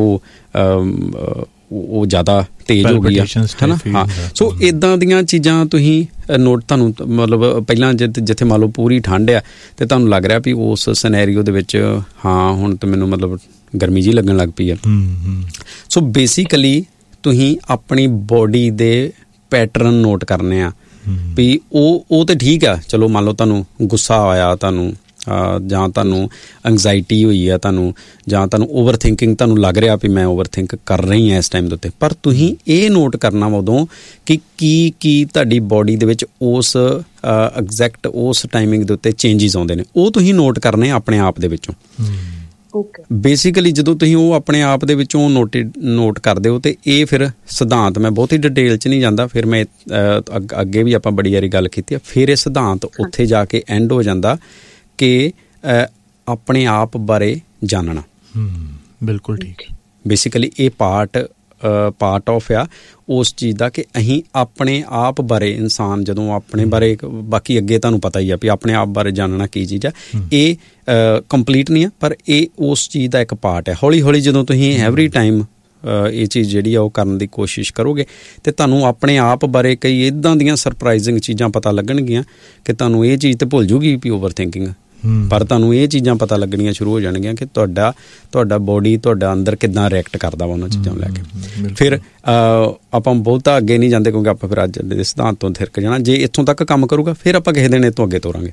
ਉਹ ਜ਼ਿਆਦਾ ਤੇਜ਼ ਹੋ ਗਈ ਆ, ਹੈ ਨਾ। ਹਾਂ, ਸੋ ਇੱਦਾਂ ਦੀਆਂ ਚੀਜ਼ਾਂ ਤੁਸੀਂ ਤੁਹਾਨੂੰ ਮਤਲਬ ਪਹਿਲਾਂ ਜਿੱਥੇ ਮੰਨ ਲਓ ਪੂਰੀ ਠੰਡ ਆ ਤੇ ਤੁਹਾਨੂੰ ਲੱਗ ਰਿਹਾ ਵੀ ਉਸ ਸਿਨੈਰੀਓ ਦੇ ਵਿੱਚ ਹਾਂ ਹੁਣ ਤਾਂ ਮੈਨੂੰ ਮਤਲਬ ਗਰਮੀ ਜਿਹੀ ਲੱਗਣ ਲੱਗ ਪਈ ਆ। ਸੋ ਬੇਸਿਕਲੀ ਤੁਸੀਂ ਆਪਣੀ ਬੋਡੀ ਦੇ ਪੈਟਰਨ ਨੋਟ ਕਰਨੇ ਆ ਵੀ ਉਹ ਤਾਂ ਠੀਕ ਆ, ਚਲੋ ਮੰਨ ਲਓ ਤੁਹਾਨੂੰ ਗੁੱਸਾ ਆਇਆ, ਤੁਹਾਨੂੰ ਜਾਂ ਤੁਹਾਨੂੰ ਐਂਗਜ਼ਾਇਟੀ ਹੋਈ ਆ, ਜਾਂ ਤੁਹਾਨੂੰ ਓਵਰ ਥਿੰਕਿੰਗ ਤੁਹਾਨੂੰ ਲੱਗ ਰਿਹਾ ਵੀ ਮੈਂ ਓਵਰ ਥਿੰਕ ਕਰ ਰਹੀ ਹਾਂ ਇਸ ਟਾਈਮ ਦੇ ਉੱਤੇ, ਪਰ ਤੁਸੀਂ ਇਹ ਨੋਟ ਕਰਨਾ ਉਦੋਂ ਕਿ ਕੀ ਤੁਹਾਡੀ ਬੋਡੀ ਦੇ ਵਿੱਚ ਉਸ ਐਗਜ਼ੈਕਟ ਉਸ ਟਾਈਮਿੰਗ ਦੇ ਉੱਤੇ ਚੇਂਜਿਸ ਆਉਂਦੇ ਨੇ, ਉਹ ਤੁਸੀਂ ਨੋਟ ਕਰਨੇ ਆਪਣੇ ਆਪ ਦੇ ਵਿੱਚੋਂ। ਬੇਸਿਕਲੀ ਜਦੋਂ ਤੁਸੀਂ ਉਹ ਆਪਣੇ ਆਪ ਦੇ ਵਿੱਚੋਂ ਨੋਟ ਕਰਦੇ ਹੋ, ਤੇ ਇਹ ਫਿਰ ਸਿਧਾਂਤ, ਮੈਂ ਬਹੁਤੀ ਡਿਟੇਲ 'ਚ ਨਹੀਂ ਜਾਂਦਾ, ਫਿਰ ਮੈਂ ਅੱਗੇ ਵੀ ਆਪਾਂ ਬੜੀ ਵਾਰੀ ਗੱਲ ਕੀਤੀ ਆ, ਫਿਰ ਇਹ ਸਿਧਾਂਤ ਉੱਥੇ ਜਾ ਕੇ ਐਂਡ ਹੋ ਜਾਂਦਾ ਕਿ ਆਪਣੇ ਆਪ ਬਾਰੇ ਜਾਣਨਾ। ਬਿਲਕੁਲ ਠੀਕ। ਬੇਸਿਕਲੀ ਇਹ ਪਾਰਟ ਆਫ ਆ ਉਸ ਚੀਜ਼ ਦਾ ਕਿ ਅਸੀਂ ਆਪਣੇ ਆਪ ਬਾਰੇ, ਇਨਸਾਨ ਜਦੋਂ ਆਪਣੇ ਬਾਰੇ, ਬਾਕੀ ਅੱਗੇ ਤੁਹਾਨੂੰ ਪਤਾ ਹੀ ਆ ਵੀ ਆਪਣੇ ਆਪ ਬਾਰੇ ਜਾਣਨਾ ਕੀ ਚੀਜ਼ ਆ, ਇਹ ਕੰਪਲੀਟ ਨਹੀਂ ਆ, ਪਰ ਇਹ ਉਸ ਚੀਜ਼ ਦਾ ਇੱਕ ਪਾਰਟ ਹੈ। ਹੌਲੀ ਹੌਲੀ ਜਦੋਂ ਤੁਸੀਂ ਐਵਰੀ ਟਾਈਮ ਇਹ ਚੀਜ਼ ਜਿਹੜੀ ਆ ਉਹ ਕਰਨ ਦੀ ਕੋਸ਼ਿਸ਼ ਕਰੋਗੇ ਤੇ ਤੁਹਾਨੂੰ ਆਪਣੇ ਆਪ ਬਾਰੇ ਕਈ ਇੱਦਾਂ ਦੀਆਂ ਸਰਪ੍ਰਾਈਜ਼ਿੰਗ ਚੀਜ਼ਾਂ ਪਤਾ ਲੱਗਣਗੀਆਂ ਕਿ ਤੁਹਾਨੂੰ ਇਹ ਚੀਜ਼ ਤੇ ਭੁੱਲ ਜੂਗੀ ਵੀ ਓਵਰ ਥਿੰਕਿੰਗ, ਪਰ ਤੁਹਾਨੂੰ ਇਹ ਚੀਜ਼ਾਂ ਪਤਾ ਲੱਗਣੀਆਂ ਸ਼ੁਰੂ ਹੋ ਜਾਣਗੀਆਂ ਕਿ ਤੁਹਾਡਾ ਬੋਡੀ ਤੁਹਾਡਾ ਅੰਦਰ ਕਿੱਦਾਂ ਰਿਐਕਟ ਕਰਦਾ ਵਾ ਉਹਨਾਂ ਚੀਜ਼ਾਂ ਨੂੰ ਲੈ ਕੇ। ਫਿਰ ਆਪਾਂ ਬਹੁਤਾ ਅੱਗੇ ਨਹੀਂ ਜਾਂਦੇ ਕਿਉਂਕਿ ਆਪਾਂ ਫਿਰ ਅੱਜ ਦੇ ਸਿਧਾਂਤ ਤੋਂ ਥਿਰਕ ਜਾਣਾ। ਜੇ ਇੱਥੋਂ ਤੱਕ ਕੰਮ ਕਰੂਗਾ ਫਿਰ ਆਪਾਂ ਕਿਸੇ ਦਿਨ ਇਹ ਤੋਂ ਅੱਗੇ ਤੋਰਾਂਗੇ।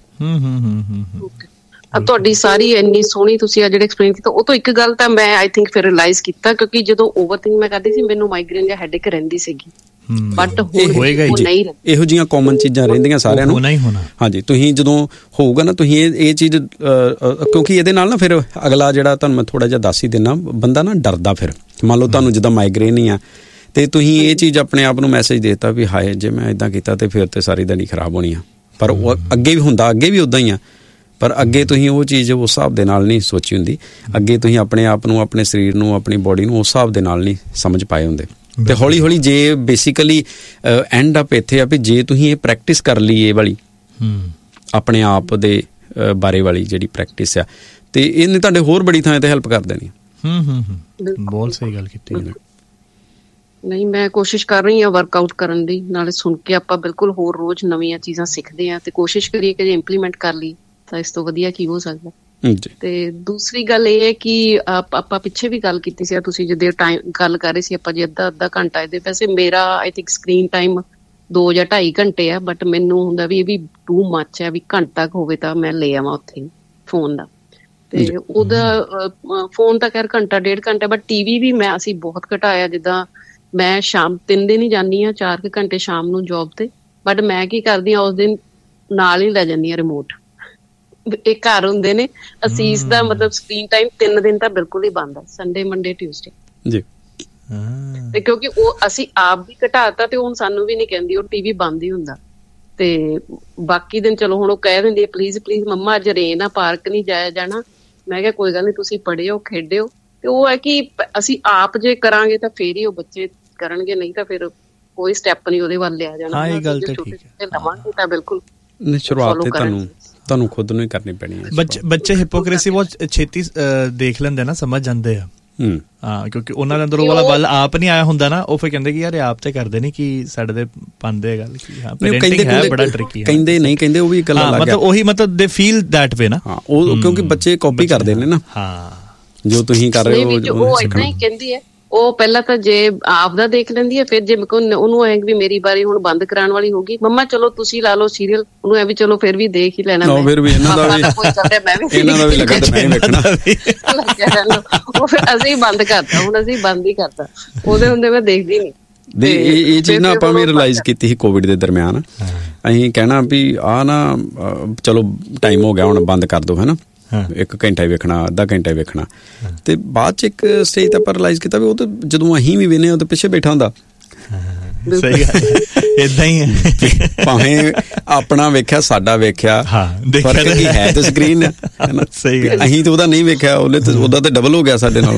ਤੁਹਾਡੀ ਸਾਰੀ ਇੰਨੀ ਸੋਹਣੀ ਤੁਸੀਂ ਆ ਜਿਹੜੇ ਐਕਸਪਲੇਨ ਕੀਤਾ, ਉਹ ਤੋਂ ਇੱਕ ਗੱਲ ਤਾਂ ਮੈਂ ਆਈ ਥਿੰਕ ਫਿਰ ਰਿਅਲਾਈਜ਼ ਕੀਤਾ, ਕਿਉਂਕਿ ਜਦੋਂ ਓਵਰਥਿੰਕ ਮੈਂ ਕਰਦੀ ਸੀ ਮੈਨੂੰ ਮਾਈਗ੍ਰੇਨ ਜਾਂ ਹੈਡੇਕ ਰਹਿੰਦੀ ਸੀਗੀ, ਬਟ ਹੁਣ ਉਹ ਨਹੀਂ ਰਹੇ। ਇਹੋ ਜਿਹੀਆਂ ਕਾਮਨ ਚੀਜ਼ਾਂ ਰਹਿੰਦੀਆਂ ਸਾਰਿਆਂ ਨੂੰ। ਹਾਂਜੀ, ਤੁਸੀਂ ਜਦੋਂ ਹੋਊਗਾ ਨਾ, ਤੁਸੀਂ ਇਹ ਚੀਜ਼, ਕਿਉਂਕਿ ਇਹਦੇ ਨਾਲ ਨਾ ਫਿਰ ਅਗਲਾ ਜਿਹੜਾ ਤੁਹਾਨੂੰ ਮੈਂ ਥੋੜਾ ਜਿਹਾ ਦੱਸ ਹੀ ਦਿੰਦਾ, ਬੰਦਾ ਨਾ ਡਰਦਾ। ਫਿਰ ਮੰਨ ਲਓ ਤੁਹਾਨੂੰ ਜਿੱਦਾਂ ਮਾਈਗ੍ਰੇਨ ਹੀ ਆ ਤੇ ਤੁਸੀਂ ਇਹ ਚੀਜ਼ ਆਪਣੇ ਆਪ ਨੂੰ ਮੈਸੇਜ ਦੇਤਾ ਵੀ ਹਾਏ ਜੇ ਮੈਂ ਇੱਦਾਂ ਕੀਤਾ ਤੇ ਫਿਰ ਤੇ ਸਾਰੀ ਦਿਹਾੜੀ ਖਰਾਬ ਹੋਣੀ ਆ। ਪਰ ਉਹ ਅੱਗੇ ਵੀ ਹੁੰਦਾ, ਅੱਗੇ ਵੀ ਉੱਦਾਂ ਹੀ ਆ, ਪਰ ਅੱਗੇ ਤੁਸੀਂ ਉਹ ਚੀਜ਼ ਉਸ ਹਿਸਾਬ ਦੇ ਨਾਲ ਨਹੀਂ ਸੋਚੀ ਹੁੰਦੀ। ਅੱਗੇ ਤੁਸੀਂ ਆਪਣੇ ਆਪ ਨੂੰ, ਆਪਣੇ ਸਰੀਰ ਨੂੰ, ਆਪਣੀ ਬੋਡੀ ਨੂੰ ਉਸ ਹਿਸਾਬ ਦੇ ਨਾਲ ਨਹੀਂ ਸਮਝ ਪਾਏ ਹੁੰਦੇ। ਤੇ ਹੌਲੀ ਹੌਲੀ ਜੇ ਬੇਸਿਕਲੀ ਐਂਡ ਅਪ ਇੱਥੇ ਆ ਵੀ ਜੇ ਤੁਸੀਂ ਇਹ ਪ੍ਰੈਕਟਿਸ ਕਰ ਲਈ, ਇਹ ਵਾਲੀ ਆਪਣੇ ਆਪ ਦੇ ਬਾਰੇ ਵਾਲੀ ਜਿਹੜੀ ਪ੍ਰੈਕਟਿਸ ਆ, ਤੇ ਇਹਨੇ ਤੁਹਾਡੇ ਹੋਰ ਬੜੀ ਥਾਂ ਤੇ ਹੈਲਪ ਕਰ ਦੇਣੀ। ਬਹੁਤ ਸਹੀ ਗੱਲ ਕੀਤੀ। ਨਹੀਂ, ਮੈਂ ਕੋਸ਼ਿਸ਼ ਕਰ ਰਹੀ ਹਾਂ ਵਰਕਆਊਟ ਕਰਨ ਦੀ, ਨਾਲੇ ਸੁਣ ਕੇ ਆਪਾਂ ਬਿਲਕੁਲ ਹੋਰ ਰੋਜ਼ ਨਵੀਆਂ ਚੀਜ਼ਾਂ ਸਿੱਖਦੇ ਹਾਂ ਤੇ ਕੋਸ਼ਿਸ਼ ਕਰੀਏ ਕਿ ਜੇ ਇੰਪਲੀਮੈਂਟ ਕਰ ਲਈ ਤਾਂ ਇਸ ਤੋਂ ਵਧੀਆ ਕੀ ਹੋ ਸਕਦਾ। ਤੇ ਦੂਸਰੀ ਗੱਲ ਇਹ ਹੈ ਕਿ ਆਪਾਂ ਪਿੱਛੇ ਵੀ ਗੱਲ ਕੀਤੀ ਸੀ, ਤੁਸੀਂ ਜਦੋਂ ਟਾਈਮ ਗੱਲ ਕਰ ਰਹੇ ਸੀ ਆਪਾਂ ਜੇ ਅੱਧਾ ਘੰਟਾ ਇਹਦੇ, ਵੈਸੇ ਮੇਰਾ ਆਈ ਥਿੰਕ ਸਕਰੀਨ ਟਾਈਮ 2 ਜਾਂ 2.5 ਘੰਟੇ ਆ, ਬਟ ਮੈਨੂੰ ਹੁੰਦਾ ਵੀ ਇਹ ਵੀ ਟੂ ਮੱਚ ਹੈ, ਵੀ ਘੰਟਾ ਹੋਵੇ ਤਾਂ ਮੈਂ ਲੈ ਆਵਾਂ ਉੱਥੇ ਫੋਨ ਦਾ। ਤੇ ਉਹਦਾ ਫੋਨ ਤਾਂ ਖੈਰ ਘੰਟਾ 1.5 ਘੰਟਾ, ਬਟ ਟੀਵੀ ਵੀ ਅਸੀਂ ਬਹੁਤ ਘਟਾਇਆ। ਜਿੱਦਾਂ ਮੈਂ ਸ਼ਾਮ 3 ਦਿਨ ਹੀ ਜਾਂਦੀ ਹਾਂ, 4 ਘੰਟੇ ਸ਼ਾਮ ਨੂੰ ਜੋਬ ਤੇ, ਬਟ ਮੈਂ ਕੀ ਕਰਦੀ ਹਾਂ ਉਸ ਦਿਨ ਨਾਲ ਹੀ ਲੈ ਜਾਂਦੀ ਹਾਂ ਰਿਮੋਟ। ਇਹ ਘਰ ਹੁੰਦੇ ਨੇ, ਅਸੀਸ ਦਾ ਮਤਲਬ ਸਕਰੀਨ ਟਾਈਮ 3 ਦਿਨ ਤਾਂ ਬਿਲਕੁਲ ਹੀ ਬੰਦ ਹੈ, ਸੰਡੇ, ਮੰਡੇ, ਟਿਊਜ਼ਡੇ ਜੀ। ਤੇ ਕਿਉਂਕਿ ਉਹ ਅਸੀਂ ਆਪ ਵੀ ਘਟਾਤਾ ਤੇ ਹੁਣ ਸਾਨੂੰ ਵੀ ਨਹੀਂ ਕਹਿੰਦੀ, ਉਹ ਟੀਵੀ ਬੰਦ ਹੀ ਹੁੰਦਾ। ਤੇ ਬਾਕੀ ਦਿਨ ਚਲੋ ਹੁਣ ਉਹ ਕਹਿ ਦਿੰਦੀ ਹੈ ਪਲੀਜ਼ ਮੰਮਾ ਅੱਜ ਰੇਨ ਆ, ਪਾਰਕ ਨਹੀਂ ਜਾਇਆ ਜਾਣਾ। ਮੈਂ ਕਿਹਾ ਕੋਈ ਗੱਲ ਨਹੀਂ, ਤੁਸੀਂ ਪੜ੍ਹਿਓ, ਖੇਡਿਓ। ਤੇ ਉਹ ਹੈ ਕਿ ਅਸੀਂ ਆਪ ਜੇ ਕਰਾਂਗੇ ਤਾਂ ਫੇਰ ਹੀ ਉਹ ਬੱਚੇ ਕਰਨਗੇ, ਨਹੀਂ ਤਾਂ ਫਿਰ ਕੋਈ ਸਟੈਪ ਨਹੀਂ ਉਹਦੇ ਵੱਲ ਲਿਆ ਜਾਣਾ। ਇਹ ਗੱਲ ਤਾਂ ਠੀਕ ਹੈ, ਲਵਾਂਗੇ ਤਾਂ ਬਿਲਕੁਲ ਸ਼ੁਰੂਆਤ ਤੇ ਤੁਹਾਨੂੰ ਖੁਦ ਨੂੰ ਹੀ ਕਰਨੀ ਪੈਣੀ ਹੈ। ਬੱਚੇ ਹਿਪੋਕ੍ਰੇਸੀ ਬਹੁਤ ਛੇਤੀ ਦੇਖ ਲੈਂਦੇ ਨਾ, ਸਮਝ ਜਾਂਦੇ ਆ। ਹਾਂ, ਕਿਉਂਕਿ ਉਹਨਾਂ ਦੇ ਅੰਦਰ ਉਹ ਵਾਲਾ ਬਲ ਆਪ ਨਹੀਂ ਆਇਆ ਹੁੰਦਾ ਨਾ, ਉਹ ਫਿਰ ਕਹਿੰਦੇ ਕਿ ਯਾਰ ਇਹ ਆਪ ਤੇ ਕਰਦੇ ਨਹੀਂ, ਕਿ ਸਾਡੇ ਦੇ ਪਾਉਂਦੇ ਗੱਲ ਕਿ ਹਾਂ ਪੈਰੈਂਟਿੰਗ ਹੈ ਬੜਾ ਟ੍ਰਿਕੀ ਹੈ। ਕਹਿੰਦੇ ਨਹੀਂ ਕਹਿੰਦੇ, ਉਹ ਵੀ ਗੱਲ ਅਲੱਗ ਹੈ। ਮਤਲਬ ਉਹੀ ਮਤਲਬ ਦੇ ਫੀਲ ਦੈਟ ਵੇ ਨਾ। ਹਾਂ, ਉਹ ਕਿਉਂਕਿ ਬੱਚੇ ਕਾਪੀ ਕਰਦੇ ਨੇ ਨਾ। ਹਾਂ, ਜੋ ਤੁਸੀਂ ਕਰ ਰਹੇ ਹੋ ਉਹ ਇਦਾਂ ਹੀ ਕਹਿੰਦੀ ਹੈ। ਉਹ ਪਹਿਲਾਂ ਤਾਂ ਜੇ ਆਪਦਾ ਦੇਖ ਲੈਂਦੀ ਹੈ, ਫਿਰ ਜੇ ਉਹਨੂੰ ਐ ਵੀ ਮੇਰੀ ਬਾਰੀ ਹੁਣ ਬੰਦ ਕਰਾਉਣ ਵਾਲੀ ਹੋਗੀ, ਮੰਮਾ ਚਲੋ ਤੁਸੀਂ ਲਾ ਲਓ ਸੀਰੀਅਲ, ਉਹਨੂੰ ਐ ਵੀ ਚਲੋ ਫਿਰ ਵੀ ਦੇਖ ਹੀ ਲੈਣਾ। ਫਿਰ ਵੀ ਇਹਨਾਂ ਦਾ ਵੀ ਲੱਗਾ ਤੇ ਮੈਂ ਵੇਖਣਾ। ਉਹ ਫਿਰ ਅਸੀਂ ਬੰਦ ਕਰਤਾ, ਹੁਣ ਅਸੀਂ ਬੰਦ ਹੀ ਕਰਤਾ, ਉਹਦੇ ਹੁੰਦੇ ਮੈਂ ਦੇਖਦੀ ਨਹੀਂ। ਇਹ ਚੀਜ਼ ਨਾ ਆਪਾਂ ਵੀ ਰਿਅਲਾਈਜ਼ ਕੀਤੀ ਸੀ ਕੋਵਿਡ ਦੇ ਦਰਮਿਆਨ। ਅਸੀਂ ਕਹਿਣਾ ਵੀ ਆਹ ਨਾ ਚਲੋ ਟਾਈਮ ਹੋ ਗਿਆ, ਹੁਣ ਬੰਦ ਕਰ ਦਿਓ, ਹੈ ਨਾ, 1 ਘੰਟਾ ਹੀ ਵੇਖਣਾ, ਅੱਧਾ ਘੰਟਾ ਹੀ ਵੇਖਣਾ। ਤੇ ਬਾਅਦ ਚ ਇੱਕ ਸਟੇਜ ਤੇ ਆਪਾਂ ਰਿਅਲਾਈਜ਼ ਕੀਤਾ ਵੀ ਉਹ ਤਾਂ ਜਦੋਂ ਅਸੀਂ ਵੀ ਵੇਖਦੇ ਹਾਂ ਤਾਂ ਪਿੱਛੇ ਬੈਠਾ ਹੁੰਦਾ। ਸਹੀ ਗੱਲ, ਏਦਾਂ ਹੀ ਹੈ। ਭਾਵੇਂ ਆਪਣਾ ਵੇਖਿਆ, ਸਾਡਾ ਵੇਖਿਆ, ਫਰਕ ਕੀ ਹੈ ਤੇ ਸਕਰੀਨ ਹੈ ਨਾ। ਸਹੀ ਗੱਲ, ਅਸੀਂ ਤਾਂ ਉਹਦਾ ਨਹੀਂ ਵੇਖਿਆ, ਉਹਦਾ ਤਾਂ ਡਬਲ ਹੋ ਗਿਆ ਸਾਡੇ ਨਾਲ।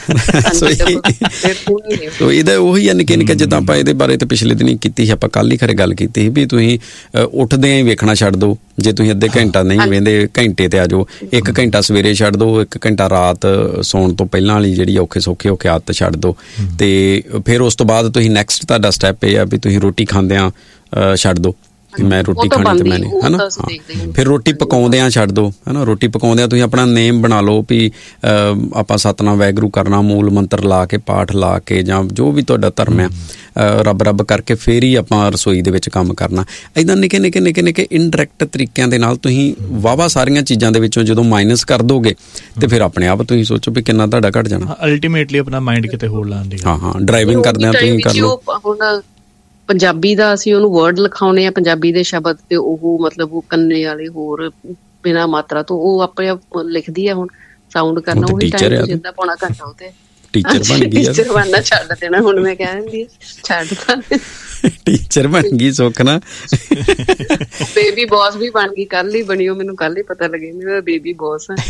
ਸੋ ਇਹਦਾ ਉਹੀ ਆ, ਨਿੱਕੇ ਨਿੱਕੇ ਜਿੱਦਾਂ ਆਪਾਂ ਇਹਦੇ ਬਾਰੇ ਤੇ ਪਿਛਲੇ ਦਿਨ ਕੀਤੀ ਸੀ, ਆਪਾਂ ਕੱਲ ਹੀ ਖਰੇ ਗੱਲ ਕੀਤੀ ਸੀ ਵੀ ਤੁਸੀਂ ਉੱਠਦਿਆਂ ਹੀ ਵੇਖਣਾ ਛੱਡ ਦਿਓ। ਜੇ ਤੁਸੀਂ ਅੱਧੇ ਘੰਟਾ ਨਹੀਂ ਵੇਂਦੇ, ਘੰਟੇ ਤੇ ਆ ਜਾਓ। 1 ਘੰਟਾ ਸਵੇਰੇ ਛੱਡ ਦਿਓ, 1 ਘੰਟਾ ਰਾਤ ਸੌਣ ਤੋਂ ਪਹਿਲਾਂ ਵਾਲੀ ਜਿਹੜੀ ਔਖੇ ਸੌਖੇ ਆਦਤ ਛੱਡ ਦਿਓ। ਤੇ ਫਿਰ ਉਸ ਤੋਂ ਬਾਅਦ ਤੁਸੀਂ ਨੈਕਸਟ ਤੁਹਾਡਾ ਸਟੈਪ ਇਹ ਆ ਵੀ ਤੁਸੀਂ ਰੋਟੀ ਖਾਂਦਿਆਂ ਛੱਡ ਦਿਓ ਕਿ ਮੈਂ ਰੋਟੀ ਖਾਣੀ ਤੇ ਮੈਂ ਨਹੀਂ, ਹੈ ਨਾ। ਫਿਰ ਰੋਟੀ ਪਕਾਉਂਦਿਆਂ ਛੱਡ ਦਿਓ, ਹੈ ਨਾ। ਰੋਟੀ ਪਕਾਉਂਦਿਆਂ ਤੁਸੀਂ ਆਪਣਾ ਨੇਮ ਬਣਾ ਲਓ ਵੀ ਆਪਾਂ ਸਤਨਾਮ ਵਾਹਿਗੁਰੂ ਕਰਨਾ, ਮੂਲ ਮੰਤਰ ਲਾ ਕੇ, ਪਾਠ ਲਾ ਕੇ, ਜਾਂ ਜੋ ਵੀ ਤੁਹਾਡਾ ਧਰਮ ਆ, ਰੱਬ ਕਰਕੇ ਫਿਰ ਹੀ ਆਪਾਂ ਰਸੋਈ ਦੇ ਵਿੱਚ ਕੰਮ ਕਰਨਾ। ਇੱਦਾਂ ਨਿੱਕੇ ਨਿੱਕੇ ਇਨਡਾਇਰੈਕਟ ਤਰੀਕਿਆਂ ਦੇ ਨਾਲ ਤੁਸੀਂ ਵਾਹਵਾ ਸਾਰੀਆਂ ਚੀਜ਼ਾਂ ਦੇ ਵਿੱਚੋਂ ਜਦੋਂ ਮਾਈਨਸ ਕਰ ਦੋਗੇ ਤੇ ਫਿਰ ਆਪਣੇ ਆਪ ਤੁਸੀਂ ਸੋਚੋ ਵੀ ਕਿੰਨਾ ਤੁਹਾਡਾ ਘਟ ਜਾਣਾ। ਅਲਟੀਮੇਟਲੀ ਆਪਣਾ ਮਾਈਂਡ ਕਿਤੇ ਹੋਰ ਲਾਉਣ ਦੀ। ਹਾਂ, ਡਰਾਈਵਿੰਗ ਕਰਦਿਆਂ ਤੁਸੀਂ ਕਰ ਲਓ। ਹੁਣ ਪੰਜਾਬੀ ਦਾ ਅਸੀਂ ਉਹਨੂੰ ਵਰਡ ਲਿਖਾਉਣੇ ਆ, ਪੰਜਾਬੀ ਦੇ ਸ਼ਬਦ, ਤੇ ਉਹ ਮਤਲਬ ਉਹ ਕੰਨੇ ਵਾਲੇ ਹੋਰ ਬਿਨਾਂ ਮਾਤਰਾ ਤੋਂ ਉਹ ਆਪਣੇ ਆਪ ਲਿਖਦੀ ਆ। ਹੁਣ ਸਾਊਂਡ ਕਰਨਾ ਉਹੀ ਟਾਈਮ ਜਿੱਦਾਂ ਪੌਣਾ ਘੰਟਾ ਉਹ ਤੇ ਟੀਚਰ ਬਣ ਗਈ। ਟੀਚਰ ਬਣਨਾ ਛੱਡ ਦੇਣਾ ਹੁਣ, ਮੈਂ ਕਹਿ ਦਿੰਦੀ ਛੱਡ ਤਾਂ ਟੀਚਰ ਬਣ ਗਈ ਸੁੱਖ ਨਾ। ਬੇਬੀ ਬੌਸ ਵੀ ਬਣ ਗਈ, ਕੱਲ ਹੀ ਬਣੀ, ਉਹ ਮੈਨੂੰ ਕੱਲ ਹੀ ਪਤਾ ਲੱਗੇ ਮੇਰਾ ਬੇਬੀ ਬੌਸ ਆ।